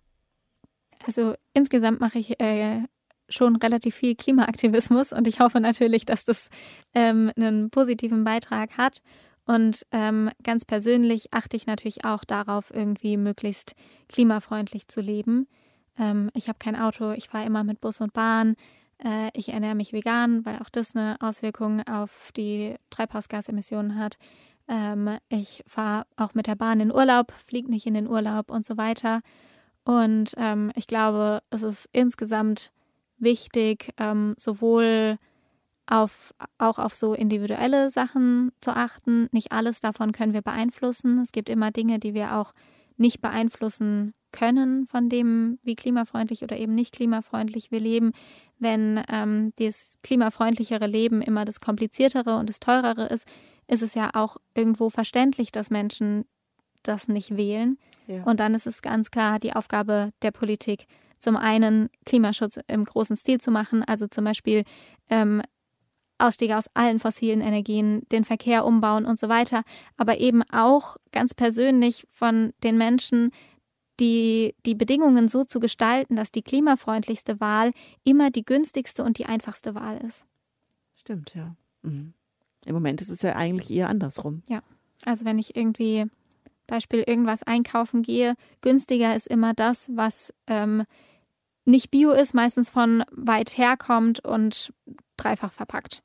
Also insgesamt mache ich äh, schon relativ viel Klimaaktivismus und ich hoffe natürlich, dass das ähm, einen positiven Beitrag hat. Und ähm, ganz persönlich achte ich natürlich auch darauf, irgendwie möglichst klimafreundlich zu leben. Ähm, ich habe kein Auto, ich fahre immer mit Bus und Bahn. Äh, ich ernähre mich vegan, weil auch das eine Auswirkung auf die Treibhausgasemissionen hat. Ähm, ich fahre auch mit der Bahn in Urlaub, fliege nicht in den Urlaub und so weiter. Und ähm, ich glaube, es ist insgesamt wichtig, ähm, sowohl auf, auch auf so individuelle Sachen zu achten. Nicht alles davon können wir beeinflussen. Es gibt immer Dinge, die wir auch nicht beeinflussen können, von dem, wie klimafreundlich oder eben nicht klimafreundlich wir leben. Wenn ähm, das klimafreundlichere Leben immer das kompliziertere und das teurere ist, ist es ja auch irgendwo verständlich, dass Menschen das nicht wählen. Ja. Und dann ist es ganz klar die Aufgabe der Politik, zum einen Klimaschutz im großen Stil zu machen, also zum Beispiel ähm, Ausstieg aus allen fossilen Energien, den Verkehr umbauen und so weiter, aber eben auch ganz persönlich von den Menschen, die, die Bedingungen so zu gestalten, dass die klimafreundlichste Wahl immer die günstigste und die einfachste Wahl ist. Stimmt, ja. Mhm. Im Moment ist es ja eigentlich eher andersrum. Ja, also wenn ich irgendwie Beispiel irgendwas einkaufen gehe, günstiger ist immer das, was ähm, nicht bio ist, meistens von weit her kommt und dreifach verpackt.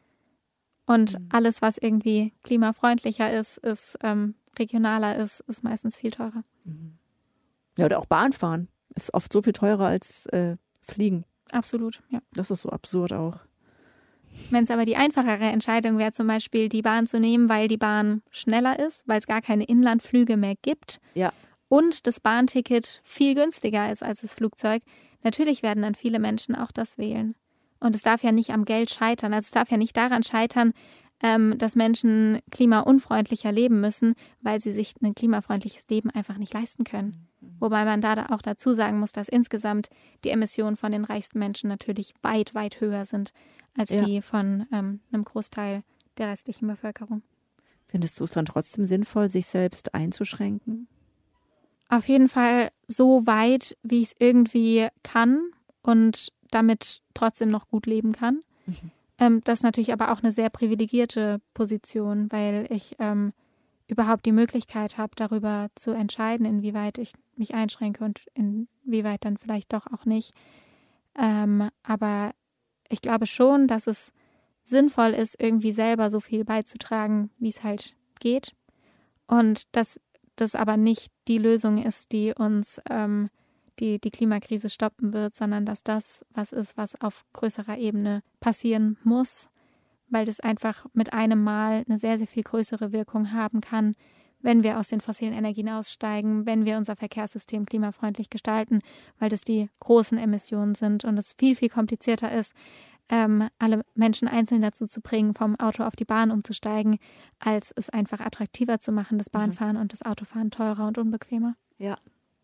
Und Mhm. alles, was irgendwie klimafreundlicher ist, ist ähm, regionaler ist, ist meistens viel teurer. Mhm. Ja, oder auch Bahnfahren ist oft so viel teurer als äh, Fliegen. Absolut, ja. Das ist so absurd auch. Wenn es aber die einfachere Entscheidung wäre, zum Beispiel die Bahn zu nehmen, weil die Bahn schneller ist, weil es gar keine Inlandflüge mehr gibt Ja. und das Bahnticket viel günstiger ist als das Flugzeug, natürlich werden dann viele Menschen auch das wählen. Und es darf ja nicht am Geld scheitern. Also es darf ja nicht daran scheitern, ähm, dass Menschen klimaunfreundlicher leben müssen, weil sie sich ein klimafreundliches Leben einfach nicht leisten können. Wobei man da auch dazu sagen muss, dass insgesamt die Emissionen von den reichsten Menschen natürlich weit, weit höher sind als Ja. die von ähm, einem Großteil der restlichen Bevölkerung. Findest du es dann trotzdem sinnvoll, sich selbst einzuschränken? Auf jeden Fall so weit, wie ich es irgendwie kann und damit trotzdem noch gut leben kann. Mhm. Ähm, das ist natürlich aber auch eine sehr privilegierte Position, weil ich ähm, überhaupt die Möglichkeit habe, darüber zu entscheiden, inwieweit ich mich einschränke und inwieweit dann vielleicht doch auch nicht. Ähm, aber ich glaube schon, dass es sinnvoll ist, irgendwie selber so viel beizutragen, wie es halt geht. Und dass das aber nicht die Lösung ist, die uns ähm, die, die Klimakrise stoppen wird, sondern dass das was ist, was auf größerer Ebene passieren muss, weil das einfach mit einem Mal eine sehr, sehr viel größere Wirkung haben kann, wenn wir aus den fossilen Energien aussteigen, wenn wir unser Verkehrssystem klimafreundlich gestalten, weil das die großen Emissionen sind und es viel, viel komplizierter ist, ähm, alle Menschen einzeln dazu zu bringen, vom Auto auf die Bahn umzusteigen, als es einfach attraktiver zu machen, das Bahnfahren mhm. und das Autofahren teurer und unbequemer. Ja.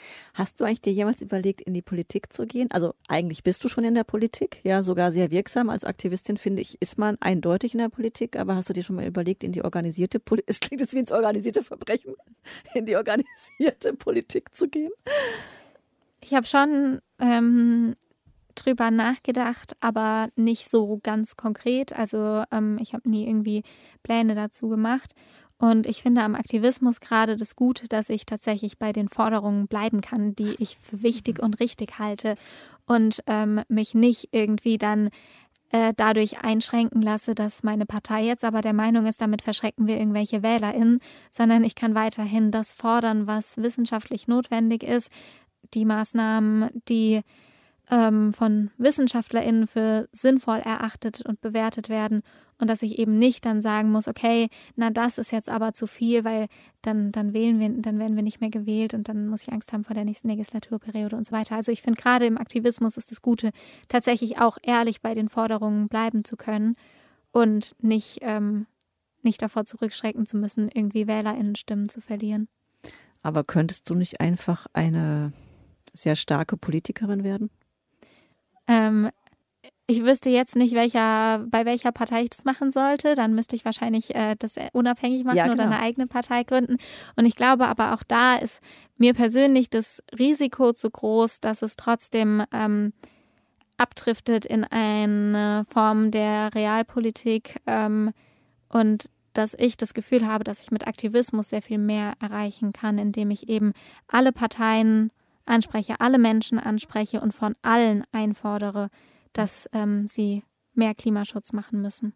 Hast du eigentlich dir jemals überlegt, in die Politik zu gehen? Also eigentlich bist du schon in der Politik, ja, sogar sehr wirksam. Als Aktivistin, finde ich, ist man eindeutig in der Politik. Aber hast du dir schon mal überlegt, in die organisierte Politik, es klingt jetzt wie ins organisierte Verbrechen, in die organisierte Politik zu gehen? Ich habe schon ähm, drüber nachgedacht, aber nicht so ganz konkret. Also ähm, ich habe nie irgendwie Pläne dazu gemacht. Und ich finde am Aktivismus gerade das Gute, dass ich tatsächlich bei den Forderungen bleiben kann, die ich für wichtig und richtig halte und ähm, mich nicht irgendwie dann äh, dadurch einschränken lasse, dass meine Partei jetzt aber der Meinung ist, damit verschrecken wir irgendwelche WählerInnen, sondern ich kann weiterhin das fordern, was wissenschaftlich notwendig ist, die Maßnahmen, die ähm, von WissenschaftlerInnen für sinnvoll erachtet und bewertet werden und dass ich eben nicht dann sagen muss, okay, na das ist jetzt aber zu viel, weil dann, dann wählen wir, dann werden wir nicht mehr gewählt und dann muss ich Angst haben vor der nächsten Legislaturperiode und so weiter. Also ich finde gerade im Aktivismus ist das Gute, tatsächlich auch ehrlich bei den Forderungen bleiben zu können und nicht, ähm, nicht davor zurückschrecken zu müssen, irgendwie WählerInnen-Stimmen zu verlieren. Aber könntest du nicht einfach eine sehr starke Politikerin werden? Ähm, ich wüsste jetzt nicht, welcher, bei welcher Partei ich das machen sollte. Dann müsste ich wahrscheinlich äh, das unabhängig machen, ja, genau, oder eine eigene Partei gründen. Und ich glaube aber auch da ist mir persönlich das Risiko zu groß, dass es trotzdem ähm, abdriftet in eine Form der Realpolitik ähm, und dass ich das Gefühl habe, dass ich mit Aktivismus sehr viel mehr erreichen kann, indem ich eben alle Parteien anspreche, alle Menschen anspreche und von allen einfordere, dass ähm, sie mehr Klimaschutz machen müssen.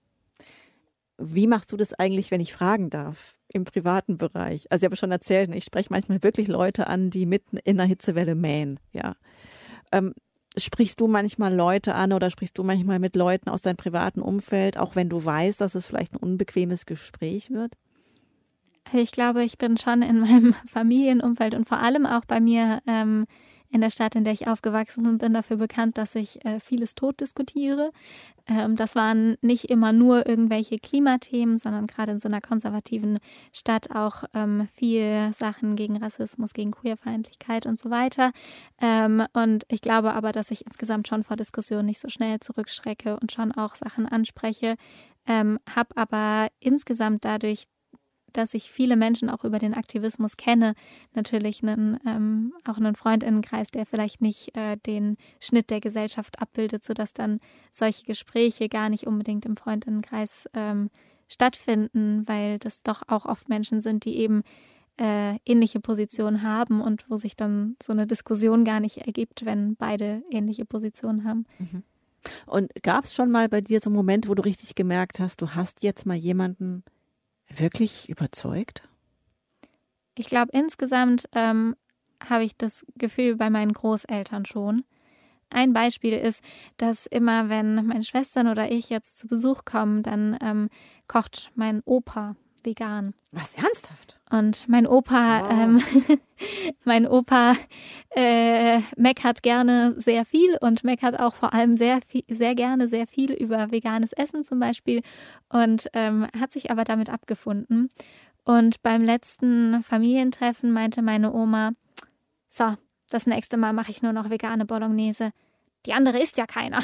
Wie machst du das eigentlich, wenn ich fragen darf, im privaten Bereich? Also ich habe schon erzählt, ich spreche manchmal wirklich Leute an, die mitten in einer Hitzewelle mähen. Ja. Ähm, sprichst du manchmal Leute an oder sprichst du manchmal mit Leuten aus deinem privaten Umfeld, auch wenn du weißt, dass es vielleicht ein unbequemes Gespräch wird? Ich glaube, ich bin schon in meinem Familienumfeld und vor allem auch bei mir ähm, in der Stadt, in der ich aufgewachsen bin, dafür bekannt, dass ich äh, vieles tot diskutiere. Ähm, das waren nicht immer nur irgendwelche Klimathemen, sondern gerade in so einer konservativen Stadt auch ähm, viel Sachen gegen Rassismus, gegen Queerfeindlichkeit und so weiter. Ähm, und ich glaube aber, dass ich insgesamt schon vor Diskussionen nicht so schnell zurückschrecke und schon auch Sachen anspreche, ähm, habe aber insgesamt dadurch, dass ich viele Menschen auch über den Aktivismus kenne, natürlich einen, ähm, auch einen Freundinnenkreis, der vielleicht nicht äh, den Schnitt der Gesellschaft abbildet, sodass dann solche Gespräche gar nicht unbedingt im Freundinnenkreis ähm, stattfinden, weil das doch auch oft Menschen sind, die eben äh, ähnliche Positionen haben und wo sich dann so eine Diskussion gar nicht ergibt, wenn beide ähnliche Positionen haben. Mhm. Und gab es schon mal bei dir so einen Moment, wo du richtig gemerkt hast, du hast jetzt mal jemanden wirklich überzeugt? Ich glaube, insgesamt ähm, habe ich das Gefühl bei meinen Großeltern schon. Ein Beispiel ist, dass immer, wenn meine Schwestern oder ich jetzt zu Besuch kommen, dann ähm, kocht mein Opa vegan. Was, ernsthaft? Und mein Opa, wow. ähm, mein Opa äh, meckert gerne sehr viel und meckert auch vor allem sehr viel, sehr gerne sehr viel über veganes Essen zum Beispiel und ähm, hat sich aber damit abgefunden. Und beim letzten Familientreffen meinte meine Oma, so, das nächste Mal mache ich nur noch vegane Bolognese. Die andere isst ja keiner.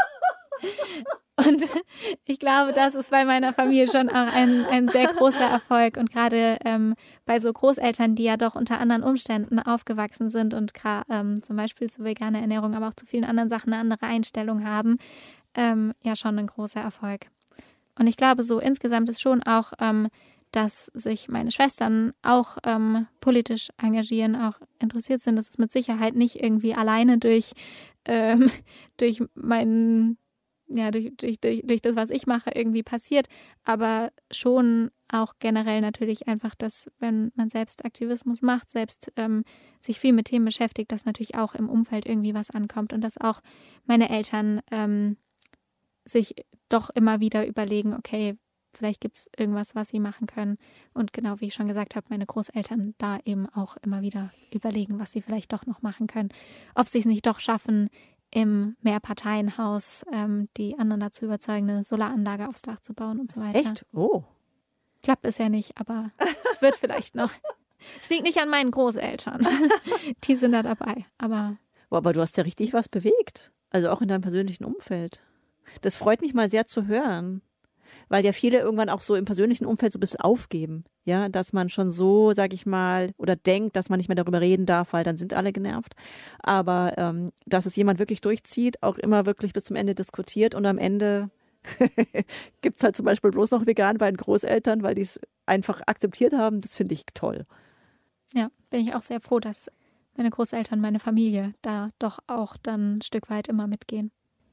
Und ich glaube, das ist bei meiner Familie schon auch ein, ein sehr großer Erfolg. Und gerade ähm, bei so Großeltern, die ja doch unter anderen Umständen aufgewachsen sind und ähm, zum Beispiel zu veganer Ernährung, aber auch zu vielen anderen Sachen eine andere Einstellung haben, ähm, ja schon ein großer Erfolg. Und ich glaube, so insgesamt ist schon auch, ähm, dass sich meine Schwestern auch ähm, politisch engagieren, auch interessiert sind. Das ist mit Sicherheit nicht irgendwie alleine durch, ähm, durch meinen ja, durch, durch, durch, durch das, was ich mache, irgendwie passiert, aber schon auch generell natürlich einfach, dass wenn man selbst Aktivismus macht, selbst ähm, sich viel mit Themen beschäftigt, dass natürlich auch im Umfeld irgendwie was ankommt und dass auch meine Eltern ähm, sich doch immer wieder überlegen, okay, vielleicht gibt es irgendwas, was sie machen können und genau wie ich schon gesagt habe, meine Großeltern da eben auch immer wieder überlegen, was sie vielleicht doch noch machen können, ob sie es nicht doch schaffen, im Mehrparteienhaus ähm, die anderen dazu überzeugen, eine Solaranlage aufs Dach zu bauen und so weiter. Echt? Oh. Klappt bisher nicht, aber es wird vielleicht noch. Es liegt nicht an meinen Großeltern. Die sind da dabei. Aber, oh, aber du hast ja richtig was bewegt. Also auch in deinem persönlichen Umfeld. Das freut mich mal sehr zu hören. Weil ja viele irgendwann auch so im persönlichen Umfeld so ein bisschen aufgeben. Ja, dass man schon so, sag ich mal, oder denkt, dass man nicht mehr darüber reden darf, weil dann sind alle genervt. Aber ähm, dass es jemand wirklich durchzieht, auch immer wirklich bis zum Ende diskutiert und am Ende gibt es halt zum Beispiel bloß noch vegan bei den Großeltern, weil die es einfach akzeptiert haben. Das finde ich toll. Ja, bin ich auch sehr froh, dass meine Großeltern, meine Familie da doch auch dann ein Stück weit immer mitgehen.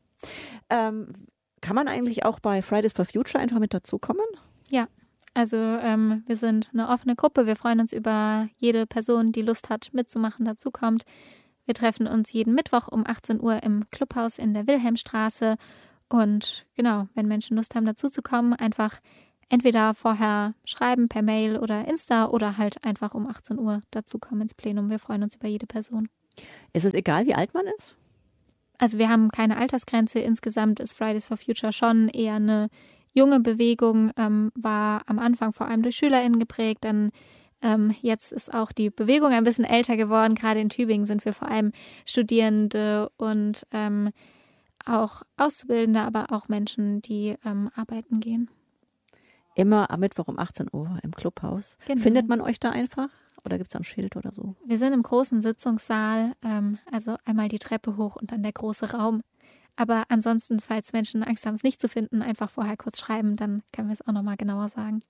Ähm, kann man eigentlich auch bei Fridays for Future einfach mit dazukommen? Ja, also ähm, wir sind eine offene Gruppe. Wir freuen uns über jede Person, die Lust hat, mitzumachen, dazukommt. Wir treffen uns jeden Mittwoch um achtzehn Uhr im Clubhaus in der Wilhelmstraße. Und genau, wenn Menschen Lust haben, dazuzukommen, einfach entweder vorher schreiben per Mail oder Insta oder halt einfach um achtzehn Uhr dazukommen ins Plenum. Wir freuen uns über jede Person. Ist es egal, wie alt man ist? Also wir haben keine Altersgrenze. Insgesamt ist Fridays for Future schon eher eine junge Bewegung, ähm, war am Anfang vor allem durch SchülerInnen geprägt. Dann ähm, jetzt ist auch die Bewegung ein bisschen älter geworden. Gerade in Tübingen sind wir vor allem Studierende und ähm, auch Auszubildende, aber auch Menschen, die ähm, arbeiten gehen. Immer am Mittwoch um achtzehn Uhr im Clubhaus. Genau. Findet man euch da einfach? Oder gibt es da ein Schild oder so? Wir sind im großen Sitzungssaal, ähm, also einmal die Treppe hoch und dann der große Raum. Aber ansonsten, falls Menschen Angst haben, es nicht zu finden, einfach vorher kurz schreiben, dann können wir es auch nochmal genauer sagen.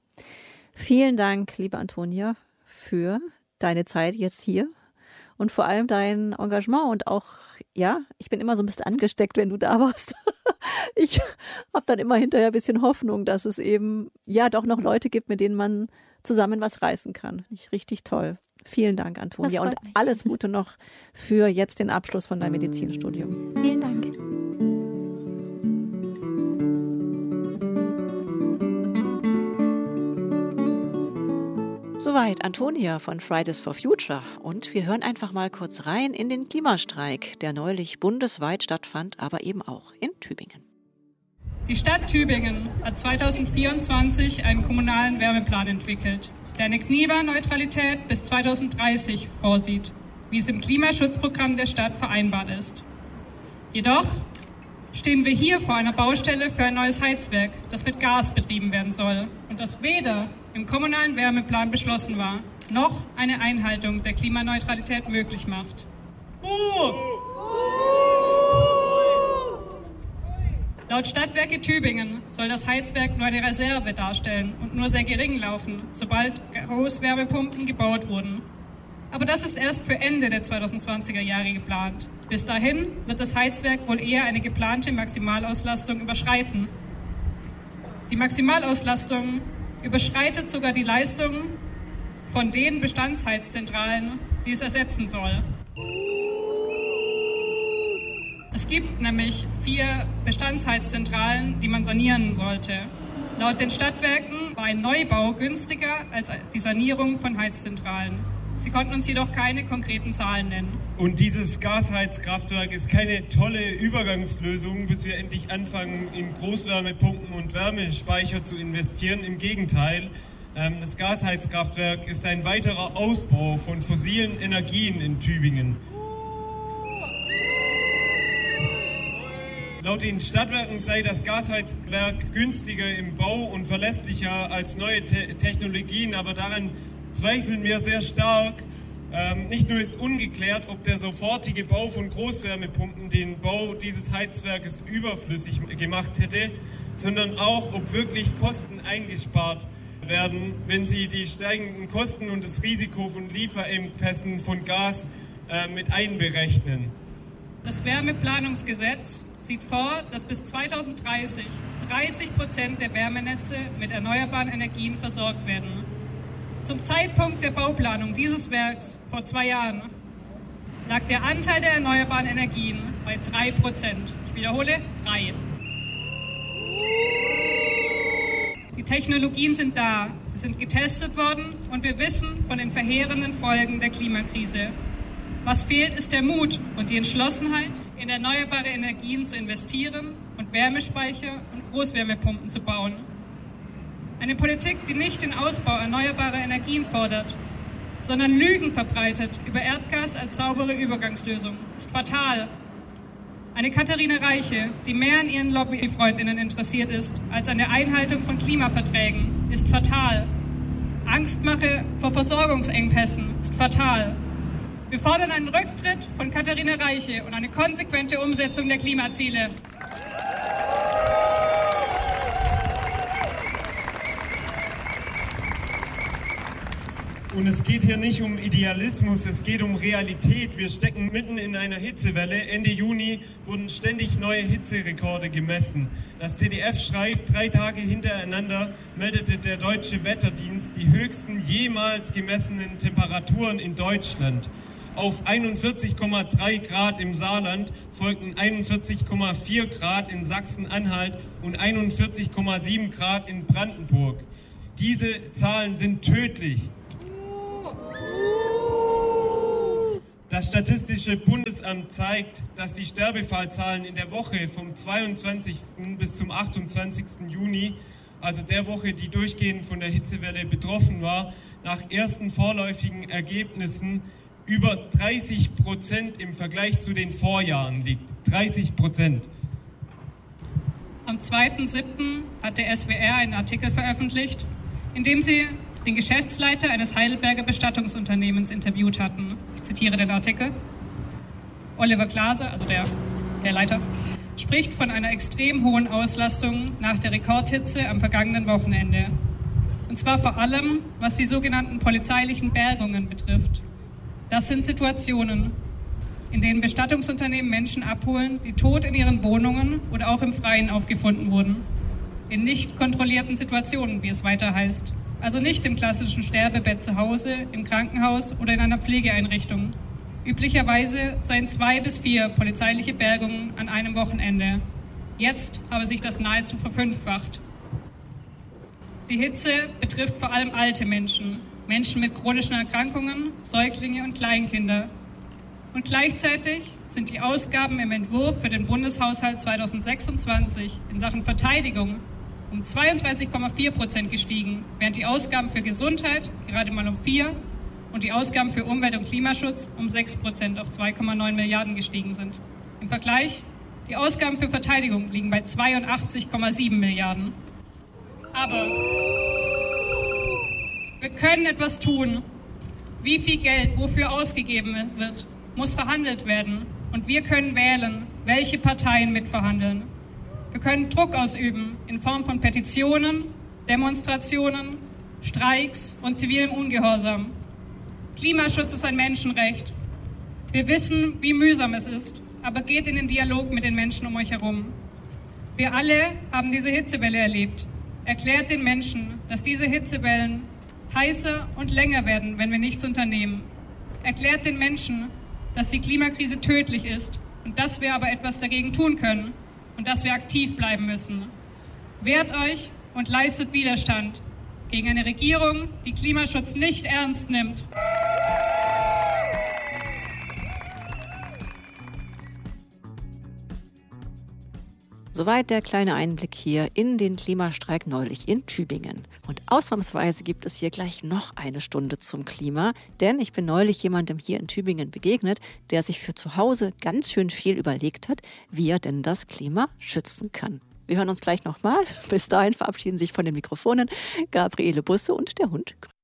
Vielen Dank, liebe Antonia, für deine Zeit jetzt hier und vor allem dein Engagement und auch, ja, ich bin immer so ein bisschen angesteckt, wenn du da warst. Ich habe dann immer hinterher ein bisschen Hoffnung, dass es eben ja doch noch Leute gibt, mit denen man zusammen was reißen kann. Nicht richtig toll. Vielen Dank, Antonia, und mich. Alles Gute noch für jetzt den Abschluss von deinem Medizinstudium. Vielen Dank. Soweit Antonia von Fridays for Future. Und wir hören einfach mal kurz rein in den Klimastreik, der neulich bundesweit stattfand, aber eben auch in Tübingen. Die Stadt Tübingen hat zweitausendvierundzwanzig einen kommunalen Wärmeplan entwickelt, der eine Klimaneutralität bis zweitausenddreißig vorsieht, wie es im Klimaschutzprogramm der Stadt vereinbart ist. Jedoch stehen wir hier vor einer Baustelle für ein neues Heizwerk, das mit Gas betrieben werden soll und das weder im kommunalen Wärmeplan beschlossen war, noch eine Einhaltung der Klimaneutralität möglich macht. Uh! Laut Stadtwerke Tübingen soll das Heizwerk nur eine Reserve darstellen und nur sehr gering laufen, sobald Großwärmepumpen gebaut wurden. Aber das ist erst für Ende der zweitausendzwanziger Jahre geplant. Bis dahin wird das Heizwerk wohl eher eine geplante Maximalauslastung überschreiten. Die Maximalauslastung überschreitet sogar die Leistung von den Bestandsheizzentralen, die es ersetzen soll. Es gibt nämlich vier Bestandsheizzentralen, die man sanieren sollte. Laut den Stadtwerken war ein Neubau günstiger als die Sanierung von Heizzentralen. Sie konnten uns jedoch keine konkreten Zahlen nennen. Und dieses Gasheizkraftwerk ist keine tolle Übergangslösung, bis wir endlich anfangen, in Großwärmepumpen und Wärmespeicher zu investieren. Im Gegenteil, das Gasheizkraftwerk ist ein weiterer Ausbau von fossilen Energien in Tübingen. Laut den Stadtwerken sei das Gasheizwerk günstiger im Bau und verlässlicher als neue Te- Technologien, aber daran zweifeln wir sehr stark. Ähm, nicht nur ist ungeklärt, ob der sofortige Bau von Großwärmepumpen den Bau dieses Heizwerkes überflüssig gemacht hätte, sondern auch, ob wirklich Kosten eingespart werden, wenn sie die steigenden Kosten und das Risiko von Lieferengpässen von Gas äh, mit einberechnen. Das Wärmeplanungsgesetz sieht vor, dass bis zweitausenddreißig dreißig Prozent der Wärmenetze mit erneuerbaren Energien versorgt werden. Zum Zeitpunkt der Bauplanung dieses Werks vor zwei Jahren lag der Anteil der erneuerbaren Energien bei drei Prozent. Ich wiederhole, drei. Die Technologien sind da, sie sind getestet worden und wir wissen von den verheerenden Folgen der Klimakrise. Was fehlt, ist der Mut und die Entschlossenheit, in erneuerbare Energien zu investieren und Wärmespeicher und Großwärmepumpen zu bauen. Eine Politik, die nicht den Ausbau erneuerbarer Energien fordert, sondern Lügen verbreitet über Erdgas als saubere Übergangslösung. Ist fatal. Eine Katharina Reiche, die mehr an ihren Lobbyfreundinnen interessiert ist, als an der Einhaltung von Klimaverträgen, ist fatal. Angstmache vor Versorgungsengpässen ist fatal. Wir fordern einen Rücktritt von Katharina Reiche und eine konsequente Umsetzung der Klimaziele. Und es geht hier nicht um Idealismus, es geht um Realität. Wir stecken mitten in einer Hitzewelle. Ende Juni wurden ständig neue Hitzerekorde gemessen. Das Z D F schreibt, drei Tage hintereinander meldete der Deutsche Wetterdienst die höchsten jemals gemessenen Temperaturen in Deutschland. Auf einundvierzig Komma drei Grad im Saarland folgten einundvierzig Komma vier Grad in Sachsen-Anhalt und einundvierzig Komma sieben Grad in Brandenburg. Diese Zahlen sind tödlich. Das Statistische Bundesamt zeigt, dass die Sterbefallzahlen in der Woche vom zweiundzwanzigsten bis zum achtundzwanzigsten Juni, also der Woche, die durchgehend von der Hitzewelle betroffen war, nach ersten vorläufigen Ergebnissen über dreißig Prozent im Vergleich zu den Vorjahren liegt. dreißig Prozent. Am zweiten siebten hat der S W R einen Artikel veröffentlicht, in dem sie den Geschäftsleiter eines Heidelberger Bestattungsunternehmens interviewt hatten. Ich zitiere den Artikel. Oliver Klase, also der, der Leiter, spricht von einer extrem hohen Auslastung nach der Rekordhitze am vergangenen Wochenende. Und zwar vor allem, was die sogenannten polizeilichen Bergungen betrifft. Das sind Situationen, in denen Bestattungsunternehmen Menschen abholen, die tot in ihren Wohnungen oder auch im Freien aufgefunden wurden. In nicht kontrollierten Situationen, wie es weiter heißt. Also nicht im klassischen Sterbebett zu Hause, im Krankenhaus oder in einer Pflegeeinrichtung. Üblicherweise seien zwei bis vier polizeiliche Bergungen an einem Wochenende. Jetzt habe sich das nahezu verfünffacht. Die Hitze betrifft vor allem alte Menschen, Menschen mit chronischen Erkrankungen, Säuglinge und Kleinkinder. Und gleichzeitig sind die Ausgaben im Entwurf für den Bundeshaushalt zweitausendsechsundzwanzig in Sachen Verteidigung um zweiunddreißig Komma vier Prozent gestiegen, während die Ausgaben für Gesundheit gerade mal um vier und die Ausgaben für Umwelt- und Klimaschutz um sechs Prozent auf zwei Komma neun Milliarden gestiegen sind. Im Vergleich, die Ausgaben für Verteidigung liegen bei zweiundachtzig Komma sieben Milliarden. Aber wir können etwas tun. Wie viel Geld wofür ausgegeben wird, muss verhandelt werden. Und wir können wählen, welche Parteien mitverhandeln. Wir können Druck ausüben in Form von Petitionen, Demonstrationen, Streiks und zivilem Ungehorsam. Klimaschutz ist ein Menschenrecht. Wir wissen, wie mühsam es ist, aber geht in den Dialog mit den Menschen um euch herum. Wir alle haben diese Hitzewelle erlebt. Erklärt den Menschen, dass diese Hitzewellen heißer und länger werden, wenn wir nichts unternehmen. Erklärt den Menschen, dass die Klimakrise tödlich ist und dass wir aber etwas dagegen tun können und dass wir aktiv bleiben müssen. Wehrt euch und leistet Widerstand gegen eine Regierung, die Klimaschutz nicht ernst nimmt. Soweit der kleine Einblick hier in den Klimastreik neulich in Tübingen. Und ausnahmsweise gibt es hier gleich noch eine Stunde zum Klima, denn ich bin neulich jemandem hier in Tübingen begegnet, der sich für zu Hause ganz schön viel überlegt hat, wie er denn das Klima schützen kann. Wir hören uns gleich nochmal. Bis dahin verabschieden sich von den Mikrofonen Gabriele Busse und der Hund